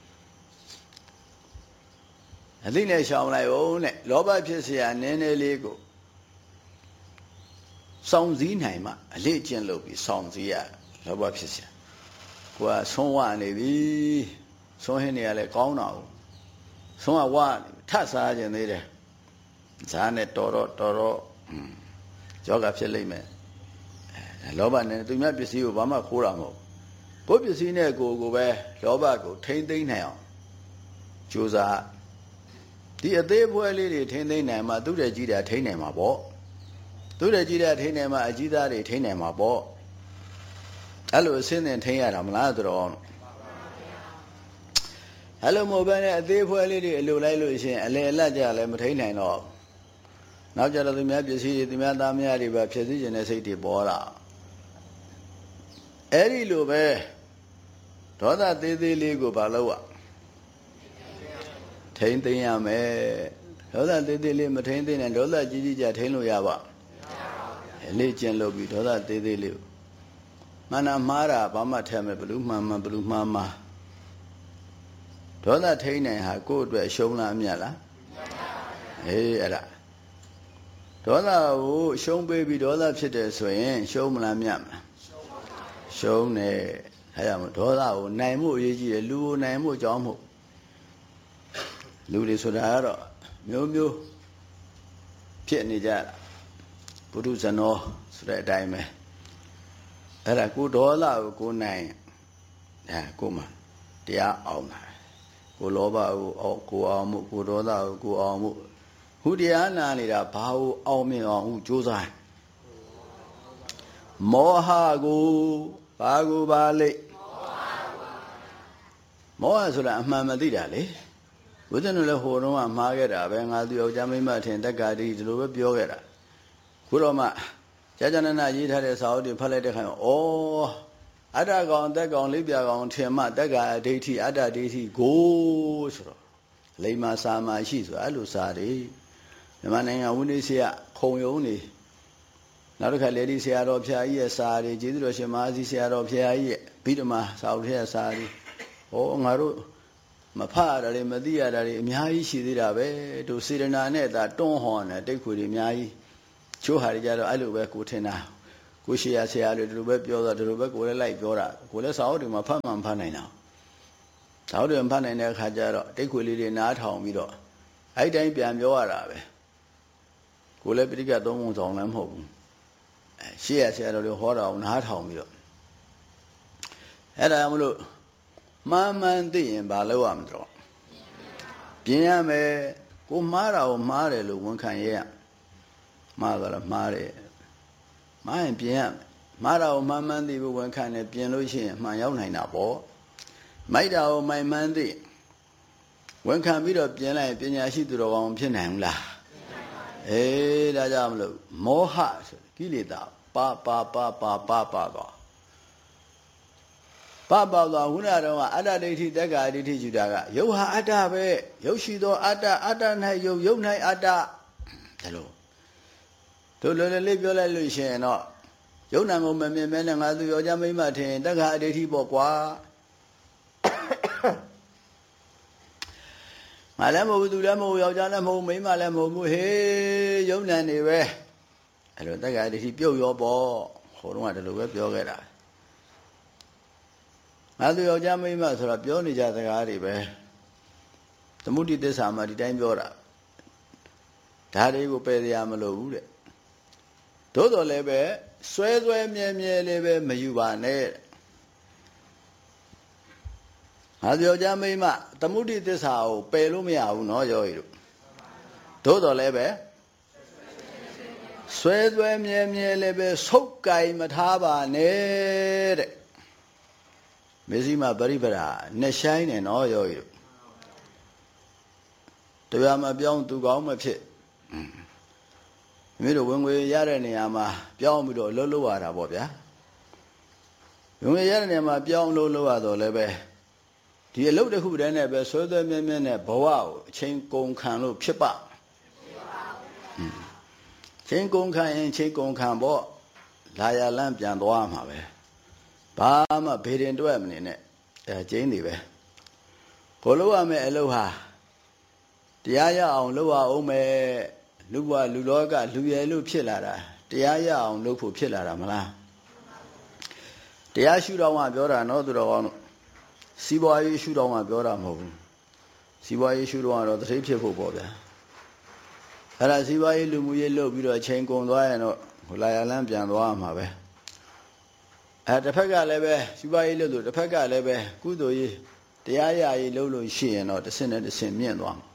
[SPEAKER 1] အတိနဲ့ရှောင်လိုက်ဦးနဲ့လောဘဖြစ်เสียနည်းနည်းလေးကိုစောင့်စည်းနိုင်မှအလေးကျင့်လုပ်ပြီးစောင့်စည်းရလောဘဖြစ်เสียကိုကဆုံးဝနေပြီဆုံးဟင်းနေရလဲကောင်းတာကိုဆုံးကဝထစားခြင်းသေးတယ်ဇာနဲ့တော်တော့ယောဂဖြစ်လိမ့်မယ်လောဘနဲ့သူများပစ္စည်းကိုဘာမှခိုးတာမဟုတ်ကိုယ်ပစ္စည်းနဲ့ကိုပဲလောဘကိုထိမ့်သိမ့်နိုင်အောင်ကြိုးစားဒီအသေးဖွဲလေးတွေထိမ့်သိမ့်နိုင်မှသူ့တဲ့ကြီးတာထိမ့်နိုင်မှာပေါ့သူ့တဲ့ကြီးတာထိမ့်နိုင်မှအကြီးသားတွေထိမ့်နိုင်မှာပေါ့အဲ့လိုအစင်းနဲ့ထိမ့်ရတာမလားသူတော်အဲ့လိုမဟုတ်ဘဲနဲ့အသေးဖွဲလေးတွေအလိုလိုက်လို့ရှိရင်အလေအလတ်ကြလည်းမထိမ့်နိုင်တော့နောက်ကြတော့သူများပစ္စည်းတွေသူများသားများတွေပဲဖြစ်စီခြင်းတဲ့စိတ်တွေပေါ်လာအဲ့ဒီလိုပဲဒေါသသေးသေးလေးကိုဘာလို့ထိမ့်သိမ်းရမယ်ဒေါသသေးသေးလေးမထိမ့်သိမ်းနဲ့ဒေါသကြီးကြီးကြထိမ့်လို့ရပါလေ့ကျင့်လို့ပြီးဒေါသသေးသေးလေးမနာမှားတာဘာမှထဲမယ်ဘလူးမှန်မှန်ဘလူးမှားမှားဒေါသထိမ့်နိုင်ဟာကိုယ့်အတွက်ရှုံးလားအမြတ်လားအဲ့ဒါဒေါသကိုရှုံးပေးပြီးဒေါသဖြစ်တယ်ဆိုရင်ရှုံးမလားမြတ်မလားရှုံးတယ်အဲဒါမို့ဒေါသကိုနိုင်မှုအရေးကြီးတယ်လူကိုနိုင်မှုကြောင်းမှုလူတွေဆိုတာကတော့မျိုးမျိုးဖြစ်နေကြတာပုထုဇဏောဆိုတဲ့အတိုင်းပဲအဲ့ဒါကိုဒေါသကိုကိုနိုင်ကိုမှတရားအောင်တာကိုလောဘကိုကိုအောင်မှုကိုဒေါသကိုကိုအောင်မှုဟူတရားနာနေတာဘာကိုအောင်မြင်အောင်ဟုကြိုးစားမောဟကိုဘာကိုပါလိမ့်မောဟဆိုတာအမှန်မသိတာလေဘုရားတို့လည်းဟိုတုန်းကမှားခဲ့တာပဲငါသူယောက်ျားမိန်းမထင်တက္ကတိဒီလိုပဲပြောခဲ့တာခုတော့မှကြာကြာနာနာရေးထားတဲ့စာအုပ်တွေဖတ်လိုက်တဲ့ခါမှာဩအတ္တကောင်တက်ကောင်လိပ်ပြကောင်ထင်မှတက္ကဒိဋ္ဌိအတ္တဒိဋ္ဌိကိုဆိုတော့လိမ္မာစာမရှိဆိုအဲ့လိုစာတွေမြန်မာနိုင်ငံဝိနည်းဆရာခုံယုံနေနောက်တစ်ခါလေဒီဆရာတော်ဖျားကြီးရဲ့စာတွေကျေးဇူးတော်ရှင်မဟာစီဆရာတော်ဖျားကြီးရဲ့ဗိဓမာစာအုပ်ထဲစာတွေဟောငါတို့မဖတ်ရတာတွေမသိရတာတွေအများကြီးရှိသေးတာပဲတို့စေတနာနဲ့သာတွန်းဟောနေတိတ်ခွေတွေအများကြီးချိုးဟာတွေကြတော့အဲ့လိုပဲကိုထင်တာကိုရှိရဆရာတွေဒီလိုပဲပြောတာဒီလိုပဲကိုလည်းလိုက်ပြောတာကိုလည်းစာအုပ်တွေမှာဖတ်မှမဖတ်နိုင်တာစာအုပ်တွေမဖတ်နိုင်တဲ့အခါကျတော့တိတ်ခွေလေးတွေနားထောင်ပြီးတော့အဲ့တိုင်းပြန်ပြောရတာပဲကိုလည်းပိဋကသုံးပုံဆောင်လည်းမဟုတ်ဘူးရှေ့ရဆရာတော်တွေဟောတာအောင်နားထောင်ပြီးတော့အဲ့ဒါမလို့မှန်သိရင်ဘာလုပ်ရမလဲပြင်ရမယ်ကိုမှားတာကိုမှားတယ်လို့ဝန်ခံရရမှားတော့မှားတယ်မှားရင်ပြင်ရမယ်မှားတာကိုမှန်သိဖို့ဝန်ခံတယ်ပြင်လို့ရှိရင်မှန်ရောက်နိုင်တာပေါ့မိုက်တာကိုမိုင်မှန်သိဝန်ခံပြီးတော့ပြင်လိုက်ပညာရှိသူတော်ကောင်းဖြစ်နိုင်ဘူးလားဒါကြောင့်မလို့မောဟဆိုကိလေသာပါတော့ဝိနာတော်ကအတ္တဒိဋ္ဌိတက္ကာဒိဋ္ဌိယူတာကယုတ်ဟာအတ္တပဲယုတ်ရှိသောအတ္တ၌ယုတ်ယုတ်၌အတ္တဒါလို့တို့လွယ်လွယ်လေးပြောလိုက်လို့ရှိရင်တော့ယုတ်နံကိုမမြင်မဲနဲ့ငါသူယောက်ျားမိန်းမထင်တက္ကာဒိဋ္ဌိပေါ့ကွာငါလည်းမဟုတ်ဘူးသူလည်းမဟုတ်ယောက်ျားလည်းမဟုတ်မိန်းမလည်းမဟုတ်ဘူးဟေးယုတ်နံနေပဲအဲ့လိုတက္ကရာဒိဋ္ဌိပြုတ်ရောပေါ့ဟိုတုန်းကဒီလိုပဲပြောခဲ့တာငါသူယောက်ျားမိန်းမဆိုတော့ပြောနေကြစကားတွေပဲသမုဒိသစ္စာမှာဒီတိုင်းပြောတာဒါတွေကိုပယ်ရမလို့ဘူးတဲ့သို့တော်လည်းပဲဆွဲဆွဲမြဲမြဲလေးပဲမယူပါနဲ့ငါသူယောက်ျားမိန်းမသမုဒိသစ္စာကိုပယ်လို့မရဘူးနော်ယောဂီတို့သို့တော်လည်းပဲဆွဲဆွဲမြဲမြဲလေးပဲဆုပ်ကင်မထားပါနဲ့တဲ့မေဇိမပရိပရာနဲ့ဆိုင်နေနော်ယောဂီတို့တရားမပြောင်းသူကောင်းမဖြစ်မိတို့ဝင်ငွေရတဲ့နေရာမှာပြောင်းပြီးတော့လှုပ်လှုပ်ရတာပေါ့ဗျာဝင်ငွေရတဲ့နေရာမှာပြောင်းလှုပ်လှုပ်ရတော့လည်းပဲဒီအလုပ်တစ်ခုတည်းနဲ့ပဲဆွဲဆွဲမြဲမြဲနဲ့ဘဝကိုအချိန်ကုန်ခံလို့ဖြစ်ပါချိန်ကုန်ခံရင်ချိန်ကုန်ခံပေါ့လာရလန်းပြန်သွားမှာပဲဘာမှဘေရင်တွက်မနေနဲ့ကျင်းနေပဲကိုလုပ်ရမယ့်အလုပ်ဟာတရားရအောင်လုပ်ရအောင်မယ်လူဘဝလူလောကလူရည်လို့ဖြစ်လာတာတရားရအောင်လုပ်ဖို့ဖြစ်လာတာမလားတရားရှုတော်ကပြောတာနော်သူတော်ကောင်းတို့စီးပွားရေးရှုတော်ကပြောတာမဟုတ်ဘူးစီးပွားရေးရှုတော်ကတော့တတိဖြစ်ဖို့ပေါ့ဗျာအဲ့ဒါစီးပွားရေးလူမှုရေးလုပ်ပြီးတော့အချိန်ကုန်သွားရင်တော့ဟိုလာရလန်းပြန်သွားမှာပဲတစ်ဖက်ကလည်းပဲစီးပွားရေးလုပ်လို့တစ်ဖက်ကလည်းပဲကုသိုလ်ရေးတရားရရေးလုပ်လို့ရှိရင်တော့တစ်ဆင့်နဲ့တစ်ဆင့်မြင့်သွားမှာ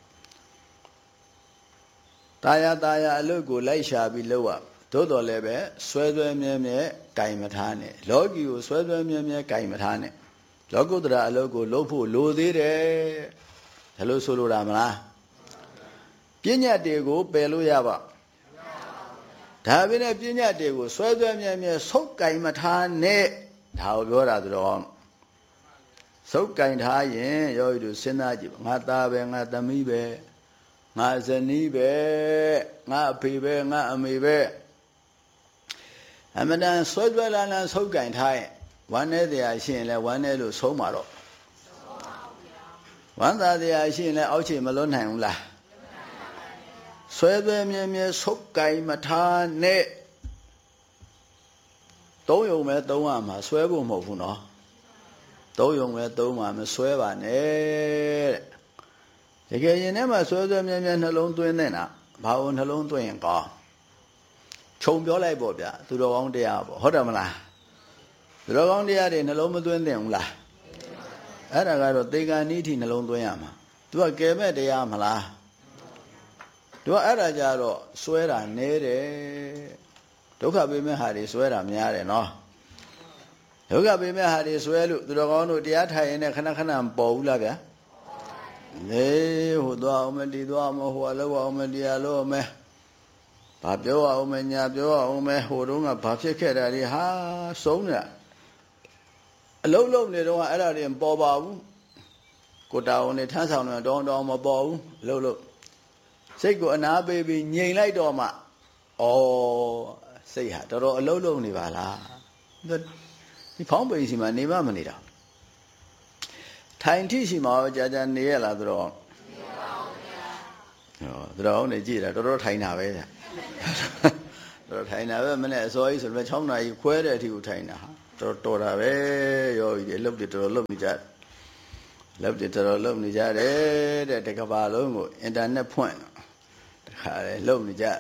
[SPEAKER 1] တာယာအလုပ်ကိုလိုက်ရှာပြီးလုပ်ရသို့တော်လည်းပဲဆွဲဆွဲမြဲမြဲကင်မထားနဲ့လောကီကိုဆွဲဆွဲမြဲမြဲကင်မထားနဲ့လောကုတ္တရာအလုပ်ကိုလုပ်ဖို့လိုသေးတယ်ဒါလို့ဆိုလိုတာမလားပညာတွေကိုပယ်လို့ရပါဒါပေမဲ့ပညာတွေကိုဆွဲဆွဲမြဲမြဲဆုပ်ကင်မထားနဲ့ဒါကိုပြောတာဆိုတော့ဆုပ်ကင်ထားရင်ယောဂီတို့စဉ်းစားကြည့်ပါငါသားပဲငါသမီးပဲငါဇနီးပဲငါအဖေပဲငါအမေပဲအမှန်တန်ဆွဲဆွဲလန်းလန်းဆုပ်ကင်ထားရင်ဝမ်းနေတရားရှိရင်လည်းဝမ်းနေလို့ဆုံးမှာတော့ဝမ်းသာတရားရှိရင်လည်းအောက်ခြေမလွတ်နိုင်ဘူးလားဆွဲဆွဲမြဲမြဲဆုပ်ကင်မထားနဲ့သုံးယုံပဲသုံးရမှာဆွဲဖို့မဟုတ်ဘူးနော်သုံးယုံပဲသုံးမှာမဆွဲပါနဲ့တဲ့တကယ်ရင်ထဲမှာဆွဲဆွဲမြဲမြဲနှလုံးသွင်းနေတာဘာလို့နှလုံးသွင်းရင်ကောခြုံပြောလိုက်ပေါ့ဗျာသူတော်ကောင်းတရားပေါ့ဟုတ်တယ်မလားသူတော်ကောင်းတရားတွေနှလုံးမသွင်းသင့်ဘူးလားအဲ့ဒါကတော့သေကံနိဋ္ဌိနှလုံးသွင်းရမှာသူကကယ်မဲ့တရားမလားသူကအဲ့ဒါကြတော့စွဲတာနဲတယ်ဒုက္ခပေးမဲ့ဟာတွေစွဲတာများတယ်နော်ဒုက္ခပေးမဲ့ဟာတွေစွဲလို့သူတော်ကောင်းတို့တရားထိုင်ရင်လည်းခဏခဏမပေါ်ဘူးလားဗျာလေဟိုသွားအောင်မတီသွားအောင်ဟိုအလုပ်အောင်မတရားလို့မယ်ဘာပြောအောင်မညာပြောအောင်မဟိုတုန်းကဘာဖြစ်ခဲ့တာတွေဟာဆုံးနေတာအလုံးလုံးနေတော့အဲ့ဒါတွေမပေါ်ပါဘူးကိုတာဝန်နဲ့ထမ်းဆောင်နေတော့တောင်းမပေါ်ဘူးအလုံးလုံးစိတ်ကိုအနာပေးပြီးငြိမ်လိုက်တော့မှဩစိတ်ဟာတော်တော်အလုံးလုံးနေပါလားဒီဖောင်းပိန်စီမှာနေမမနေတာထိုင်ထိရှိမှာကြာနေရလားဆိုတော့နေပါဘူးဗျာဟောတော်နေကြည့်တာတော်တော်ထိုင်တာပဲဗျာတော်ထိုင်တာပဲမနဲ့အစောကြီးဆိုတော့6နာရီခွဲတဲ့အထိကိုထိုင်တာဟာတော်တာပဲရောကြီးအလုပ်တွေတော်တော်လုပ်နေကြတယ်လုပ်တွေတော်တော်လုပ်နေကြတယ်တဲ့တကဘာလုံးကိုအင်တာနက်ဖွင့်တခါလေလုပ်နေကြ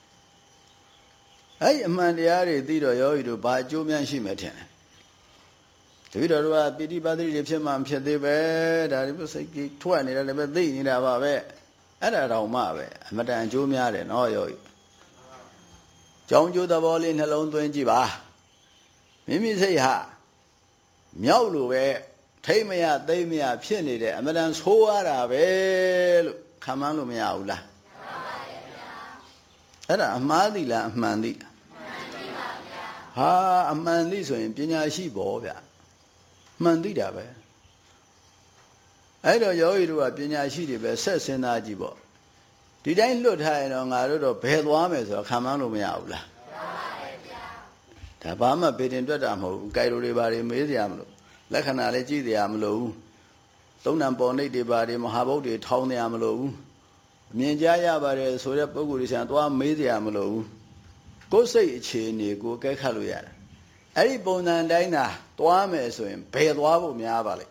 [SPEAKER 1] အဲ့အမှန်တရားတွေသိတော့ယောဂီတို့ဘာအကျိုးများရှိမှထင်တယ်တပည့်တော်တို့ကပိဋိပါဒိတွေဖြစ်မှမဖြစ်သေးပဲဒါတွေစိတ်ကြီးထွက်နေတယ်လည်းပဲသိနေတာပါပဲအဲ့ဒါတောင်မှပဲအမတန်အကျိုးများတယ်နော်ယောဂီကြောင်းကျိုးသဘောလေးနှလုံးသွင်းကြည့်ပါမိမိစိတ်ဟာမြောက်လို့ပဲထိမ့်မရသိမ့်မရဖြစ်နေတယ်အမတန်ဆိုးရတာပဲလို့ခံမှန်းလို့မရဘူးလားမှန်ပါရဲ့ဗျာအဲ့ဒါအမှားသိလားအမှန်သိလားမှန်သိပါဗျာဟာအမှန်သိဆိုရင်ပညာရှိပေါ့ဗျာမှန်သိတာပဲအဲ့တော့ယောဂီတို့ကပညာရှိတွေပဲဆက်စဉ်းစားကြည့်ပေါ့ဒီတိုင်းလွတ်ထားရင်တော့ငါတို့တော့ဘယ်သွားမယ်ဆိုတော့ခံမှန်းလို့မရဘူးလားမှန်ပါရဲ့ဗျာဒါဘာမှဗေဒင်တွက်တာမဟုတ်ဘူးကိုင်လိုတွေဘာတွေမေးစရာမလိုလက္ခဏာလည်းကြည့်စရာမလိုဘူးသုံးဏပေါ်နှိပ်တွေဘာတွေမဟာဘုတ်တွေထောင်းစရာမလိုဘူးအမြင်ကြားရပါတယ်ဆိုတဲ့ပုဂ္ဂိုလ်တွေဆံသွားမေးစရာမလိုဘူးကိုယ်စိတ်အခြေအနေကိုကဲခတ်လို့ရတယ်အဲ့ဒီပုံစံတိုင်းသာသွားမယ်ဆိုရင်ဘယ်သွားဖို့များပါလဲ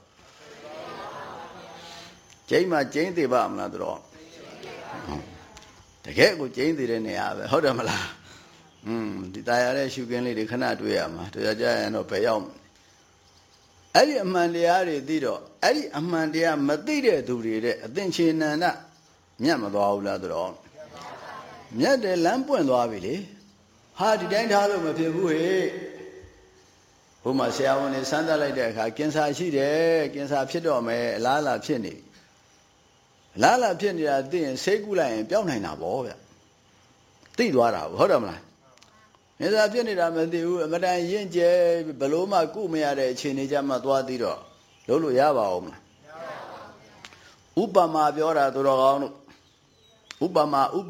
[SPEAKER 1] ကျိန်းမှာကျိန်းသေးပါမလားတို့တော့တကယ်ကိုကျိန်းသေးတဲ့နေရာပဲဟုတ်တယ်မလားဒီတာရတဲ့ရှုခင်းလေးတွေခဏတွေ့ရမှာတွေ့ရကြရင်တော့ဘယ်ရောက်အဲ့ဒီအမှန်တရားတွေသိတော့အဲ့ဒီအမှန်တရားမသိတဲ့သူတွေတဲ့အသင်္ချေနန္ဒမြတ်မသွားဘူးလားတို့တော့မြတ်တယ်လမ်းပွင့်သွားပြီလေဟာဒီတိုင်းထားလို့မဖြစ်ဘူးဟဲ့ဘုမဆရာဝန်တွေစမ်းသပ်လိုက်တဲ့အခါကင်ဆာရှိတယ်ကင်ဆာဖြစ်တော့မယ်အလားအလာဖြစ်နေအလားအလာဖြစ်နေတာသိရင်ဆေးကုလိုက်ရင်ပျောက်နိုင်တာပေါ့ဗျသိသွားတာဟုတ်တယ်မလားကင်ဆာဖြစ်နေတာမသိဘူးအမတန်ရင့်ကျဲဘလို့မှကုမရတဲ့အခြေအနေကြမှာသွားသေးတော့လုပ်လို့ရပါဦးမလားဥပမာပြောတာသူတော်ကောင်းတို့ဥပ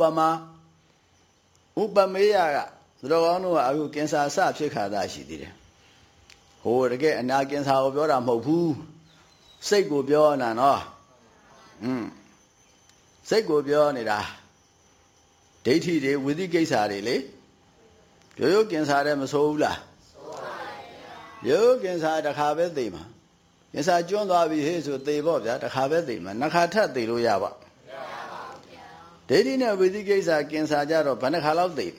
[SPEAKER 1] မေယကသူတော်ကောင်းတို့ကအခုကင်ဆာစဖြစ်ခါသာရှိသေးတယ်ဟိုတကယ်အနာကင်ဆာကိုပြောတာမဟုတ်ဘူးစိတ်ကိုပြောနေတာနော်စိတ်ကိုပြောနေတာဒိဋ္ဌိတွေဝိသိကိစ္စတွေလေရိုးကင်ဆာတဲ့မဆိုးဘူးလားဆိုးပါဗျာရိုးကင်ဆာတစ်ခါပဲသိမှာကင်ဆာကျွန်းသွားပြီဟေ့ဆိုသိပေါ့ဗျာတစ်ခါပဲသိမှာနှစ်ခါထပ်သိလို့ရပါမရပါဘူးဗျာဒိဋ္ဌိနဲ့ဝိသိကိစ္စကင်ဆာကြတော့ဘယ်နှခါလောက်သိ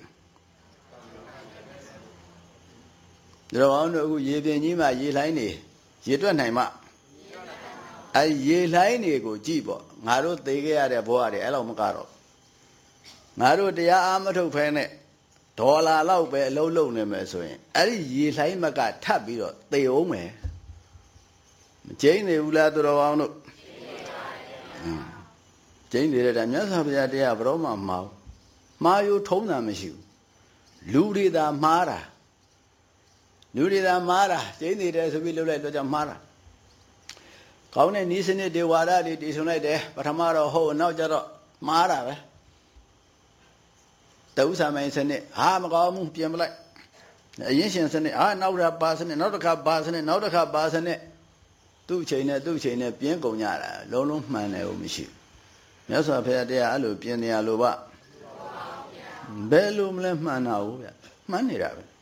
[SPEAKER 1] တော်အောင်တို့အခုရေပြင်ကြီးမှာရေလှိုင်းနေရေတွက်နိုင်မှအဲရေလှိုင်းနေကိုကြည့်ပေါ့ငါတို့သိခဲ့ရတဲ့ဘဝတွေအဲ့လောက်မကတော့ငါတို့တရားအားမထုတ်ဖဲနဲ့ဒေါ်လာလောက်ပဲအလုံးလုံးနေမယ်ဆိုရင်အဲ့ဒီရေလှိုင်းမကထပ်ပြီးတော့သေအောင်မယ်မကျိန်းနေဘူးလားသူတော်အောင်တို့ကျိန်းနေတဲ့မြတ်စွာဘုရားတရားဘယ်တော့မှမအောင်မှားယူထုံးတာမရှိဘူးလူတွေသာမှားတာကျိန်းနေတယ်ဆိုပြီးလှုပ်လိုက်တော့ကြောင့်မှားတာကောင်းတဲ့ဤစနစ်တွေဝါဒတွေတည်ဆုံလိုက်တယ်ပထမတော့ဟုတ်နောက်ကျတော့မှားတာပဲတဥ္စာမိုင်းစနစ်ဟာမကောင်းဘူးပြင်ပလိုက်အရင်ရှင်စနစ်ဟာနောက်တစ်ခါပါစနစ်နောက်တစ်ခါပါစနစ်နောက်တစ်ခါပါစနစ်သူ့ချိန်နဲ့ပြင်းကုန်ကြတာလုံးမှန်တယ်ဟုတ်မရှိဘူးမြတ်စွာဘုရားတရားအဲ့လိုပြင်နေရလို့ပါဘယ်လိုမလဲမှန်တာဟုတ်ဗျမှန်နေတာပဲ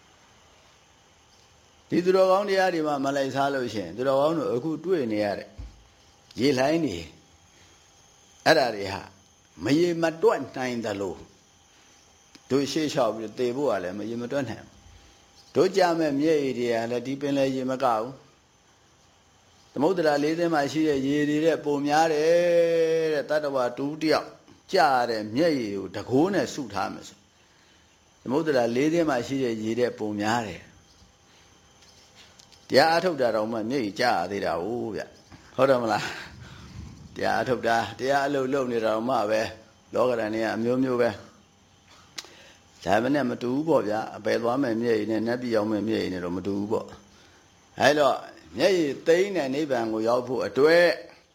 [SPEAKER 1] ဒီသူတော်ကောင်းတရားတွေမှာမလိုက်စားလို့ရှိရင်သူတော်ကောင်းတို့အခုတွေ့နေရတဲ့ရေလှိုင်းနေအဲ့ဒါတွေဟာမရေမတွက်နိုင်တယ်လို့တို့ရှေ့လျှောက်ပြီးသေဖို့ကလည်းမရေမတွက်နိုင်တို့ကြမဲ့မျက်ရည်တွေကလည်းဒီပင်လည်းရေမကဘူးသမုဒ္ဒရာလေးသင်းမှာရှိတဲ့ရေတွေတဲ့ပုံများတယ်တဲ့တတ္တဝါတူးတယောက်ကြားတဲ့မျက်ရည်ကိုတကိုးနဲ့စုထားမယ်ဆိုသမုဒ္ဒရာလေးသင်းမှာရှိတဲ့ရေတဲ့ပုံများတယ်တရားအထုတ်တာတော့မှမျက်ရည်ကြားရသေးတာဟုတ်ဗျဟုတ်တယ်မလားတရားအထုတ်တာတရားအလုပ်လုပ်နေတာတော့မှပဲလောကဓာတ်တွေကအမျိုးမျိုးပဲဒါမှနဲ့မတူဘူးပေါ့ဗျာအပယ်သွားမယ်မျက်ရည်နဲ့နတ်ပြည်ရောက်မယ်မျက်ရည်နဲ့တော့မတူဘူးပေါ့အဲတော့မျက်ရည်သိမ်းတဲ့နိဗ္ဗာန်ကိုရောက်ဖို့အတွက်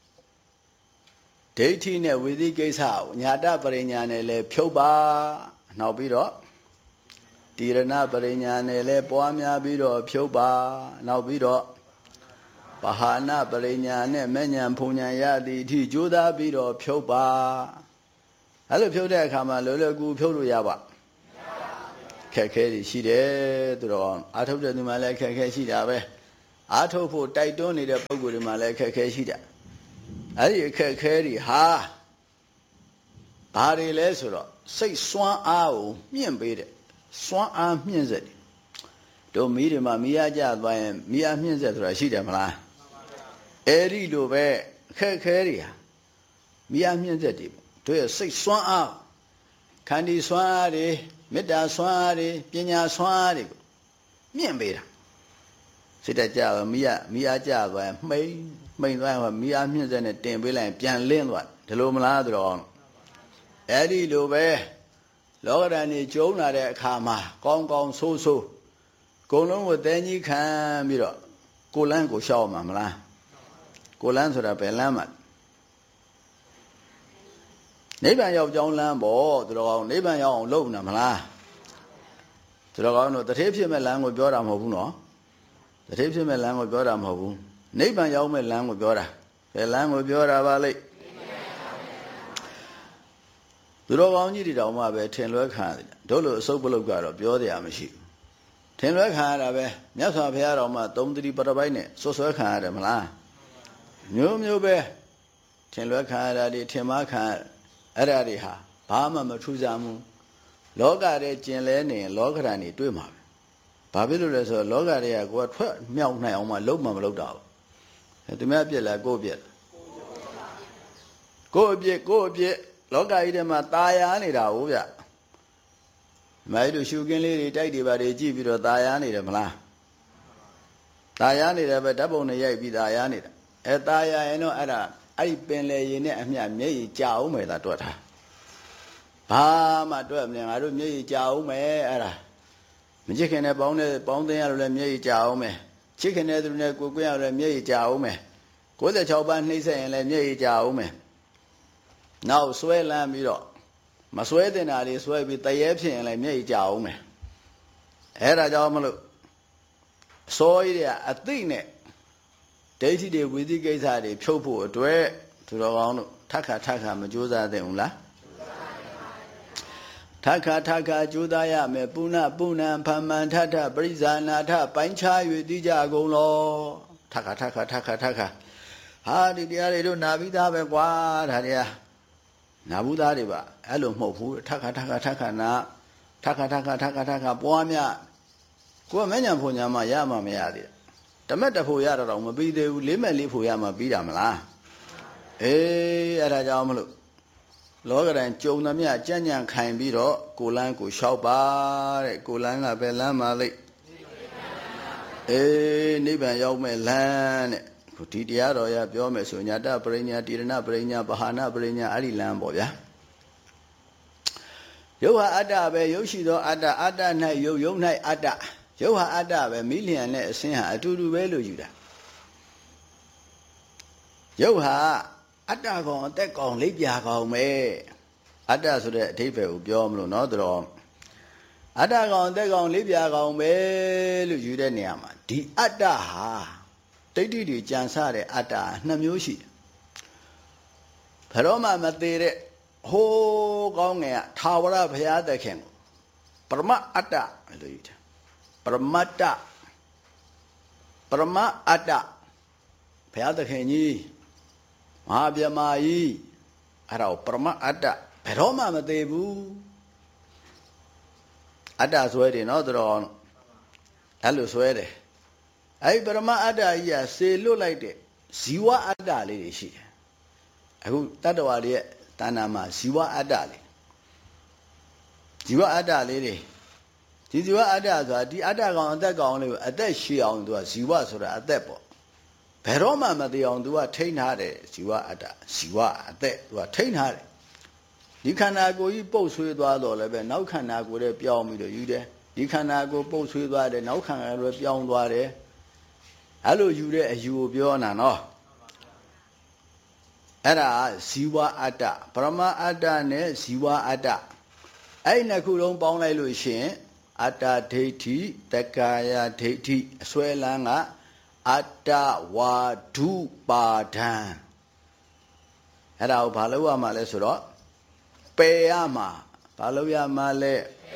[SPEAKER 1] ဒိဋ္ဌိနဲ့ဝိသိကိစ္စကိုညာတပရိညာနဲ့လည်းဖြုတ်ပါနောက်ပြီးတော့တိရဏပရိညာနဲ့လည်းပွားများပြီးတော့ဖြုတ်ပါနောက်ပြီးတော့ပဟာနပရိညာနဲ့မဉ္ဇဉ်ဖုန်ညာရသည်အထိကြိုးစားပြီးတော့ဖြုတ်ပါအဲ့လိုဖြုတ်တဲ့အခါမှာလောလောကူဖြုတ်လို့ရပါခက်ခဲတွေရှိတယ်သူတော်အာထုတ်တဲ့သူမှလည်းခက်ခဲရှိတာပဲအာထုတ်ဖို့တိုက်တွန်းနေတဲ့ပုံကိုယ်တွေမှလည်းခက်ခဲရှိတာအဲ့ဒီခက်ခဲတွေဟာဘာတွေလဲဆိုတော့စိတ်စွမ်းအားကိုမြင့်ပေးတယ်စွမ်းအားမြင့်စေတယ်တို့မီးတွေမှာမီးအားကျသွားရင်မီးအားမြင့်စေဆိုတာရှိတယ်မလားအဲ့ဒီလိုပဲခက်ခဲတွေဟာမီးအားမြင့်စေတယ်တို့ရဲ့စိတ်စွမ်းအားခန္တီစွမ်းအားတွေမေတ္တာစွမ်းအားတွေပညာစွမ်းအားတွေကိုမြင့်ပေးတာစိတ်တကြမီးအားကျသွားရင်မှိန်သွားရင်မီးအားမြင့်စေနဲ့တင်ပေးလိုက်ရင်ပြန်လင်းသွားတယ်ဒီလိုမလားသူတော်အောင်အဲ့ဒီလိုပဲလောကဓာတ်နေကျုံလာတဲ့အခါမှာကောင်းကောင်းဆိုးဆိုးကိုယ်လုံးကိုတဲကြီးခံပြီးတော့ကိုလန်းကိုရှောက်မှာမလားကိုလန်းဆိုတာဘယ်လန်းမှာနိဗ္ဗာန်ရောက်ကြောင်းလမ်းပေါ့သူတော်ကောင်းနိဗ္ဗာန်ရောက်အောင်လုပ်နေမလားသူတော်ကောင်းတို့တထေးဖြစ်မဲ့လမ်းကိုပြောတာမဟုတ်ဘူးနော်တထေးဖြစ်မဲ့လမ်းကိုပြောတာမဟုတ်ဘူးနိဗ္ဗာန်ရောက်မဲ့လမ်းကိုပြောတာဘယ်လမ်းကိုပြောတာပါလိမ့်သူတော်ကောင်းကြီးတွေတောင်မှပဲထင်လွဲခံရတယ်တို့လိုအစုပ်ပလုတ်ကတော့ပြောတရားမရှိဘူးထင်လွဲခံရတာပဲမြတ်စွာဘုရားတော်မှသုံးသတိပရပိုက်နဲ့ဆွဆွဲခံရတယ်မလားမျိုးမျိုးပဲထင်လွဲခံရတာတွေထင်မှားခံအဲ့ဒါတွေဟာဘာမှမထူးခြားဘူးလောကထဲကျင်လဲနေလောကဓာတ်နေတွေ့မှာပဲဘာဖြစ်လို့လဲဆိုတော့လောကထဲကကိုယ်ထွက်မြောက်နိုင်အောင်မှလုံးမမလုပ်တာဘူးသူများပြက်လားကိုယ်ပြက်ကိုယ်အပြက်လောကကြီးထဲမှာตายာနေတာဟုတ်ဗျမိုက်တို့ရှုကင်းလေးတွေတိုက်တွေပါတွေကြည့်ပြီးတော့ตายာနေတယ်မလားตายာနေတယ်ပဲဓာတ်ပုံနဲ့ရိုက်ပြီးตายာနေတာตายာရင်တော့အဲ့ဒါအဲ့ဒီပင်လေရင်နဲ့အမျှမျက်ရည်ကြာအောင်မယ်သာတွက်ထားဘာမှတွက်မလဲငါတို့မျက်ရည်ကြာအောင်မယ်အဲ့ဒါမချစ်ခင်တဲ့ပေါင်းသိရလို့လည်းမျက်ရည်ကြာအောင်မယ်ချစ်ခင်တဲ့သူနဲ့ကိုယ်ရလို့လည်းမျက်ရည်ကြာအောင်မယ်96ပါးနှိမ့်ဆက်ရင်လည်းမျက်ရည်ကြာအောင်မယ်နောက်ဆွဲလန်းပြီးတော့မဆွဲတင်တာတွေဆွဲပြီးတရေဖြစ်ရင်လည်းမျက်ရည်ကြာအောင်မယ်အဲ့ဒါကြောင့်မလို့အစောကြီးတွေကအသိနဲ့ဒိဋ္ဌိတွေဝိသိကိစ္စတွေဖြုတ်ဖို့အတွက်သူတော်ကောင်းတို့ထပ်ခါမကြိုးစားသင့်ဘူးလားထပ်ခါကြိုးစားရမယ်ပုဏ္ဏဖမ္မန်ထပရိဇာနာထပိုင်းခြား၍သိကြကုန်လောထပ်ခါဟာဒီတရားတွေတို့နာပြီးသားပဲကွာဒါတွေကနာဘူးသားတွေပါအဲ့လိုမဟုတ်ဘူးထပ်ခါနာထပ်ခါပွားများကိုယ်မဉ္ဇဉ်ဖွညာမှရမှမရသေးတမက်တဖို့ရတော့မပြီးသေးဘူးလေးမဲ့လေးဖို့ရမှပြီးတာမလားအေးအဲ့ဒါကြောင့်မလို့လောကတိုင်းကြုံသမျှကြံ့ကြံ့ခိုင်ပြီးတော့ကိုလန်းကိုလျှောက်ပါတဲ့ကိုလန်းကပဲလမ်းပါလိမ့်အေးနိဗ္ဗာန်ရောက်မဲ့လမ်းတဲ့ဒီတရားတော်ရပြောမယ်ဆိုညာတပရိညာတိရဏပရိညာပဟာနာပရိညာအဲ့ဒီလမ်းပေါ့ဗျာရုပ်ဟာအတ္တပဲရုပ်ရှိသောအတ္တ၌ရုပ်၌အတ္တရုပ်ဟာအတ္တပဲမိလျံနဲ့အစင်းဟာအတူတူပဲလို့ယူတာရုပ်ဟာအတ္တကောင်အသက်ကောင်လိပ်ပြာကောင်ပဲအတ္တဆိုတဲ့အဓိပ္ပာယ်ကိုပြောမလို့နော်တော့အတ္တကောင်အသက်ကောင်လိပ်ပြာကောင်ပဲလို့ယူတဲ့နေရာမှာဒီအတ္တဟာဒိဋ္ဌိတွေကြံစတဲ့အတ္တနှစ်မျိုးရှိတယ်ဘယ်တော့မှမသေးတဲ့ဟိုးကောင်းငယ်ကထာဝရဘုရားသခင်ကိုပရမအတ္တလို့ယူတယ်ပရမတ္တပရမအတ္တဘုရားသခင်ကြီးမဟာဗျမာကြီးအဲ့ဒါကိုပရမအတ္တဘယ်တော့မှမသေးဘူးအတ္တဆွဲတယ်နော်သူတော်အဲ့လိုဆွဲတယ်အဲ့ပရမအတ္တကြီးကစေလွတ်လိုက်တဲ့ဇီဝအတ္တလေးတွေရှိတယ်အခုတတ္တဝါတွေရဲ့တဏ္ဍာမှာဇီဝအတ္တလေးဇီဝအတ္တလေးတွေဒီဇီဝအတ္တဆိုတာဒီအတ္တကောင်အသက်ကောင်လေးကိုအသက်ရှည်အောင်သူကဇီဝဆိုတာအသက်ပေါ့ဘယ်တော့မှမသေးအောင်သူကထိန်းထားတယ်ဇီဝအတ္တဇီဝအသက်သူကထိန်းထားတယ်ဒီခန္ဓာကိုယ်ကြီးပုတ်ဆွေးသွားတော့လည်းပဲနောက်ခန္ဓာကိုယ်ရဲ့ပြောင်းပြီးတော့ယူတယ်ဒီခန္ဓာကိုယ်ပုတ်ဆွေးသွားတယ်နောက်ခန္ဓာကိုယ်ပြောင်းသွားတယ်အဲ့လိုယူတဲ့အယူကိုပြောတာနော်အဲ့ဒါဇီဝအတ္တပရမအတ္တနဲ့ဇီဝအတ္တအဲ့နှစ်ခုလုံးပေါင်းလိုက်လို့ရှိရင်အတ္တဒိဋ္ဌိတက္ကာယဒိဋ္ဌိအစွဲလန်းကအတ္တဝါဒုပါဒံအဲ့ဒါကိုဘာလို့ရမှာလဲဆိုတော့ပယ်ရမှာဘာလို့ရမှာလဲ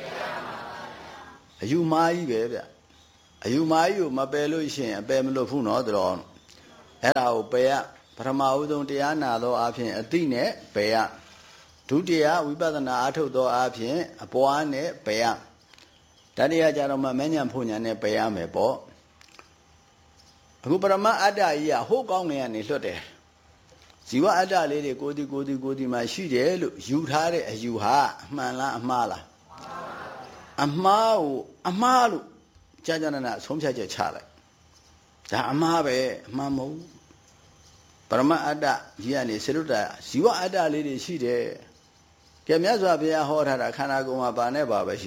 [SPEAKER 1] အယူမာကြီးပဲဗျအယူမာကြီးကိုမပယ်လို့ရှိရင်အပယ်မလို့ဘူးနော်တော်အဲ့ဒါကိုပယ်ရပထမဦးဆုံးတရားနာသောအဖြစ်အတိနဲ့ပယ်ရဒုတိယဝိပဿနာအထုတ်သောအဖြစ်အပွားနဲ့ပယ်ရတတိယကြတော့မှမဉ္ဇဉ်ဖွညာနဲ့ပယ်ရမယ်ပေါ့အခုပရမအတ္တကြီးကဟိုးကောင်းငယ်ကနေလွတ်တယ်ဇီဝအတ္တလေးတွေကိုဒီမှာရှိတယ်လို့ယူထားတဲ့အယူဟာအမှန်လားအမှားလားအမှားကိုအမှားလို့ကြာကြာနာဆုံးဖြတ်ချက်ချလိုက်ဒါအမှားပဲအမှန်မဟုတ်ပရမအတ္တကြီးကနေစေလွတ်တာဇီဝအတ္တလေးတွေရှိတယ်ကဲမြတ်စွာဘုရားဟောထားတာခန္ဓာကိုယ်မှာဘာနဲ့ဘာပဲရှိ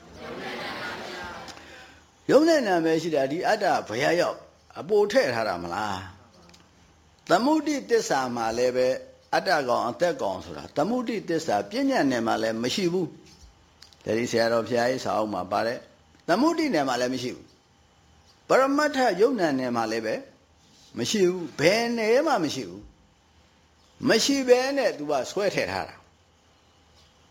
[SPEAKER 1] ယုံနဲ့နာပဲရှိတာဒီအတ္တဘယ်ရောက်အပိုထည့်ထားတာမလားသမုဒိတစ္ဆာမှာလည်းပဲအတ္တကောင်အသက်ကောင်ဆိုတာသမုဒိတစ္ဆာပြဉ္ညာနယ်မှာလည်းမရှိဘူးဒါဒီဆရာတော်ဘုရားကြီးစာအုပ်မှာပါတယ်သမုဒိနယ်မှာလည်းမရှိဘူးပရမတ္ထယုံနာနယ်မှာလည်းပဲမရှိဘူးဘယ်နယ်မှမရှိဘူးမရှိဘဲနဲ့ तू ကဆွဲထည့်ထားတာ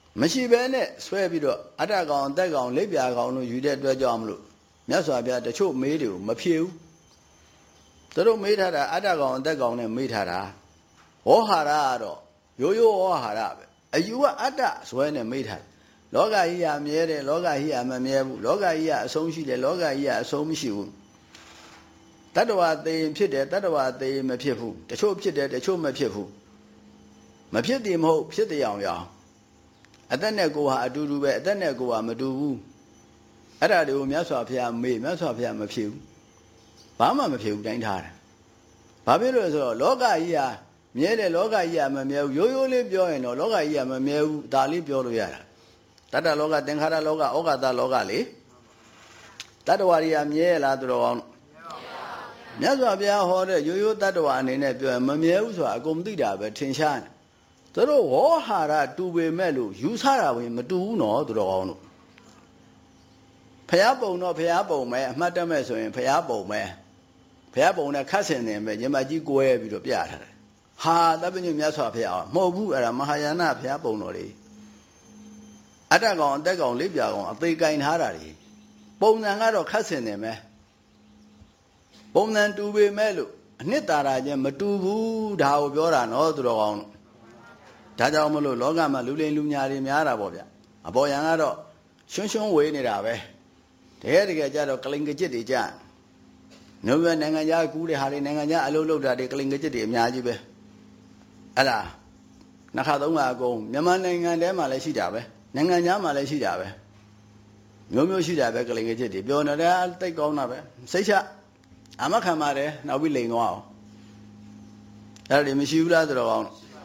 [SPEAKER 1] မရှိဘဲနဲ့ဆွဲပြီးတော့အတ္တကောင်အသက်ကောင်လက်ပြကောင်တို့ယူတဲ့အတွက်ကြောင့်မလို့မြတ်စွာဘုရားတချို့မေးတွေကိုမဖြေဘူးသူတို့မေးထားတာအတ္တကောင်အသက်ကောင်နဲ့မေးထားတာဝေါဟာရကတော့ရိုးရိုးဝေါဟာရပဲအယူကအတ္တဆွဲနဲ့မေးထားတယ်လောကကြီးကမြဲတယ်လောကကြီးကမမြဲဘူးလောကကြီးကအဆုံးရှိတယ်လောကကြီးကအဆုံးမရှိဘူးတတ္တဝါသိရင်ဖြစ်တယ်တတ္တဝါသိရင်မဖြစ်ဘူးတချို့ဖြစ်တယ်တချို့မဖြစ်ဘူးမဖြစ်တယ်မဟုတ်ဖြစ်တယ်အောင်ရအောင်အသက်နဲ့ကိုယ်ဟာအတူတူပဲအသက်နဲ့ကိုယ်ဟာမတူဘူးအဲ့ဒါတွေကိုမြတ်စွာဘုရားမေးမြတ်စွာဘုရားမဖြစ်ဘူးဘာမှမဖြစ်ဘူးတိုင်းထားတယ်ဘာဖြစ်လို့လဲဆိုတော့လောကကြီးဟာမြဲတယ်လောကကြီးကမမြဲဘူးရိုးရိုးလေးပြောရင်တော့လောကကြီးကမမြဲဘူးဒါလေးပြောလို့ရတာတတ္တလောကသင်္ခါရလောကဩဃတလောကလေတတ္တဝါတွေကမြဲလားသူတော်ကောင်းမြတ်စွာဘုရားဟောတဲ့ရိုးရိုးတတ္တဝါအနေနဲ့ပြောရင်မမြဲဘူးဆိုတာအကုန်သိတာပဲထင်ရှားတယ်သူတို့ဝေါဟာရတူပေမဲ့လို့ယူဆတာဝင်မတူဘူးနော်သူတော်ကောင်းတို့ဖျားပုံတော့ဖျားပုံပဲအမှတ်တမဲ့ဆိုရင်ဖျားပုံပဲဖျားပုံနဲ့ခတ်ဆင်နေပဲညီမကြီးကွဲပြီးတော့ပြထားတယ်ဟာတပည့်ညမြတ်စွာဘုရားမဟုတ်ဘူးအဲ့ဒါမဟာယာနဖျားပုံတော်လေအတ္တကောင်အသက်ကောင်လေးပြကောင်အသေးကင်ထားတာလေပုံစံကတော့ခတ်ဆင်နေမယ်ပုံစံတူပေမဲ့လို့အနှစ်သာရချင်းမတူဘူးဒါကိုပြောတာနော်သူတော်ကောင်းတို့ဒါကြောင့်မလို့လောကမှာလူလိမ်လူညာတွေများတာပေါ့ဗျအပေါ်ယံကတော့ရှွန်းရှွန်းဝေးနေတာပဲတကယ်ကြတော့ကလိန်ကကြစ်တွေကြာမျိုးပဲနိုင်ငံခြားကူးတဲ့ဟာတွေနိုင်ငံခြားအလုပ်လုပ်တာတွေကလိန်ကကြစ်တွေအများကြီးပဲအဲ့ဒါနှစ်ခါသုံးခါအကုန်မြန်မာနိုင်ငံထဲမှာလည်းရှိတာပဲနိုင်ငံခြားမှာလည်းရှိတာပဲမျိုးရှိတာပဲကလိန်ကကြစ်တွေပြောနေတာတိတ်ကောင်းတာပဲစိတ်ချအမခံပါတယ်နောက်ပြီးလိန်သွားအောင်အဲ့ဒါမရှိဘူးလားဆိုတော့ကောင်း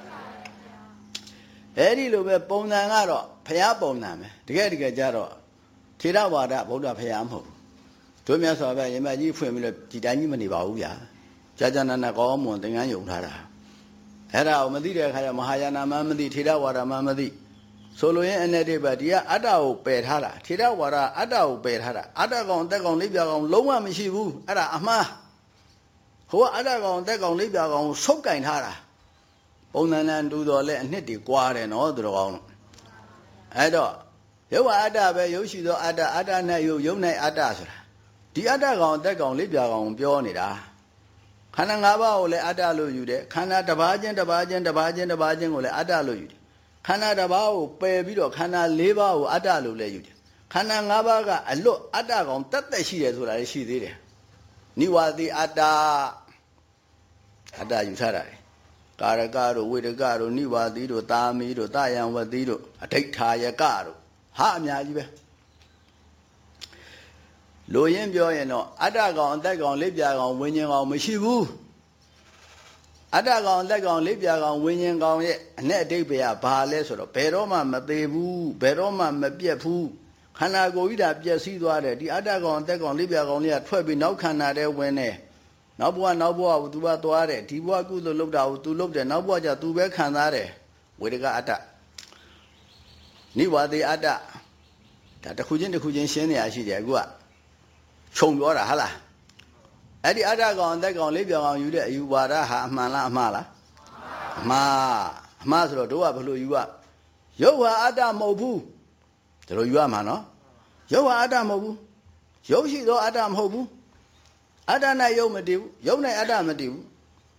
[SPEAKER 1] အဲ့ဒီလိုပဲပုံစံကတော့ဖျားပုံစံပဲတကယ်ကြတော့ထေရဝါဒဗုဒ္ဓဖျားမဟုတ်တို့မြတ်စွာဘုရားရမကြီးဖွင့်ပြီးတော့ဒီတိုင်းကြီးမနေပါဘူးဗျာကြာနာနာကောင်းမွန်သင်္ကန်းယုံထားတာအဲ့ဒါကိုမသိတဲ့အခါကျမဟာယာနမှမသိထေရဝါဒမှမသိဆိုလိုရင်အနေနဲ့ပဲဒီကအတ္တကိုပယ်ထားတာထေရဝါဒအတ္တကိုပယ်ထားတာအတ္တကောင်အသက်ကောင်လေးပြကောင်လုံးဝမရှိဘူးအဲ့ဒါအမှားဟိုကအတ္တကောင်အသက်ကောင်လေးပြကောင်ဆုပ်ကင်ထားတာပုံစံနဲ့တူတော်လဲအနှစ်တွေကွာတယ်နော်သူတော်ကောင်းတို့အဲ့တော့ရုပ်အတ္တပဲရုပ်ရှိသောအတ္တအတ္တနဲ့ရုပ်နဲ့အတ္တဆိုတာဒီအတ္တကောင်အသက်ကောင်လေးပြကောင်ပြောနေတာခန္ဓာ၅ပါးကိုလည်းအတ္တလို့ယူတယ်ခန္ဓာတစ်ပါးချင်းကိုလည်းအတ္တလို့ယူတယ်ခန္ဓာတစ်ပါးကိုပယ်ပြီးတော့ခန္ဓာ၄ပါးကိုအတ္တလို့လည်းယူတယ်ခန္ဓာ၅ပါးကအလွတ်အတ္တကောင်တက်တက်ရှိတယ်ဆိုတာလည်းရှိသေးတယ်နိဝါတိအတ္တယူထားတာကာရကတို့ဝေဒကတို့နိဝါတိတို့တာမီတို့တာယံဝတိတို့အဋိဋ္ဌာယကတို့ဟာအများကြီးပဲလိုရင်းပြောရင်တော့အတ္တကောင်အသက်ကောင်လေးပြကောင်ဝိညာဉ်ကောင်မရှိဘူးအတ္တကောင်အသက်ကောင်လေးပြကောင်ဝိညာဉ်ကောင်ရဲ့အ내အဓိပ္ပာယ်ကဘာလဲဆိုတော့ဘယ်တော့မှမသေးဘူးဘယ်တော့မှမပြတ်ဘူးခန္ဓာကိုယ်ကြီးတာပျက်စီးသွားတယ်ဒီအတ္တကောင်အသက်ကောင်လေးပြကောင်လေးကထွက်ပြီးနောက်ခန္ဓာထဲဝင်တယ်နောက်ဘဝကို तू ပါသွားတယ်ဒီဘဝကုသိုလ်လုပ်တာကို तू လုပ်တယ်နောက်ဘဝကျ तू ပဲခံစားတယ်ဝေဒကအတ္တနိဝါတိအတ္တဒါတစ်ခုချင်းရှင်းနေရရှိတယ်အခုကခြုံပြောတာဟာလားအဲ့ဒီအတ္တကောင်အသက်ကောင်လေးပြောင်အောင်ယူတဲ့အယူဝါဒဟာအမှန်လားအမှားလားအမှားဆိုတော့တို့ကဘယ်လိုယူရရုပ်ဟာအတ္တမဟုတ်ဘူးဒါလိုယူရမှာနော်ရုပ်ဟာအတ္တမဟုတ်ဘူးရုပ်ရှိသောအတ္တမဟုတ်ဘူးအတ္တနဲ့ရုပ်မတည်ဘူးရုပ်နဲ့အတ္တမတည်ဘူး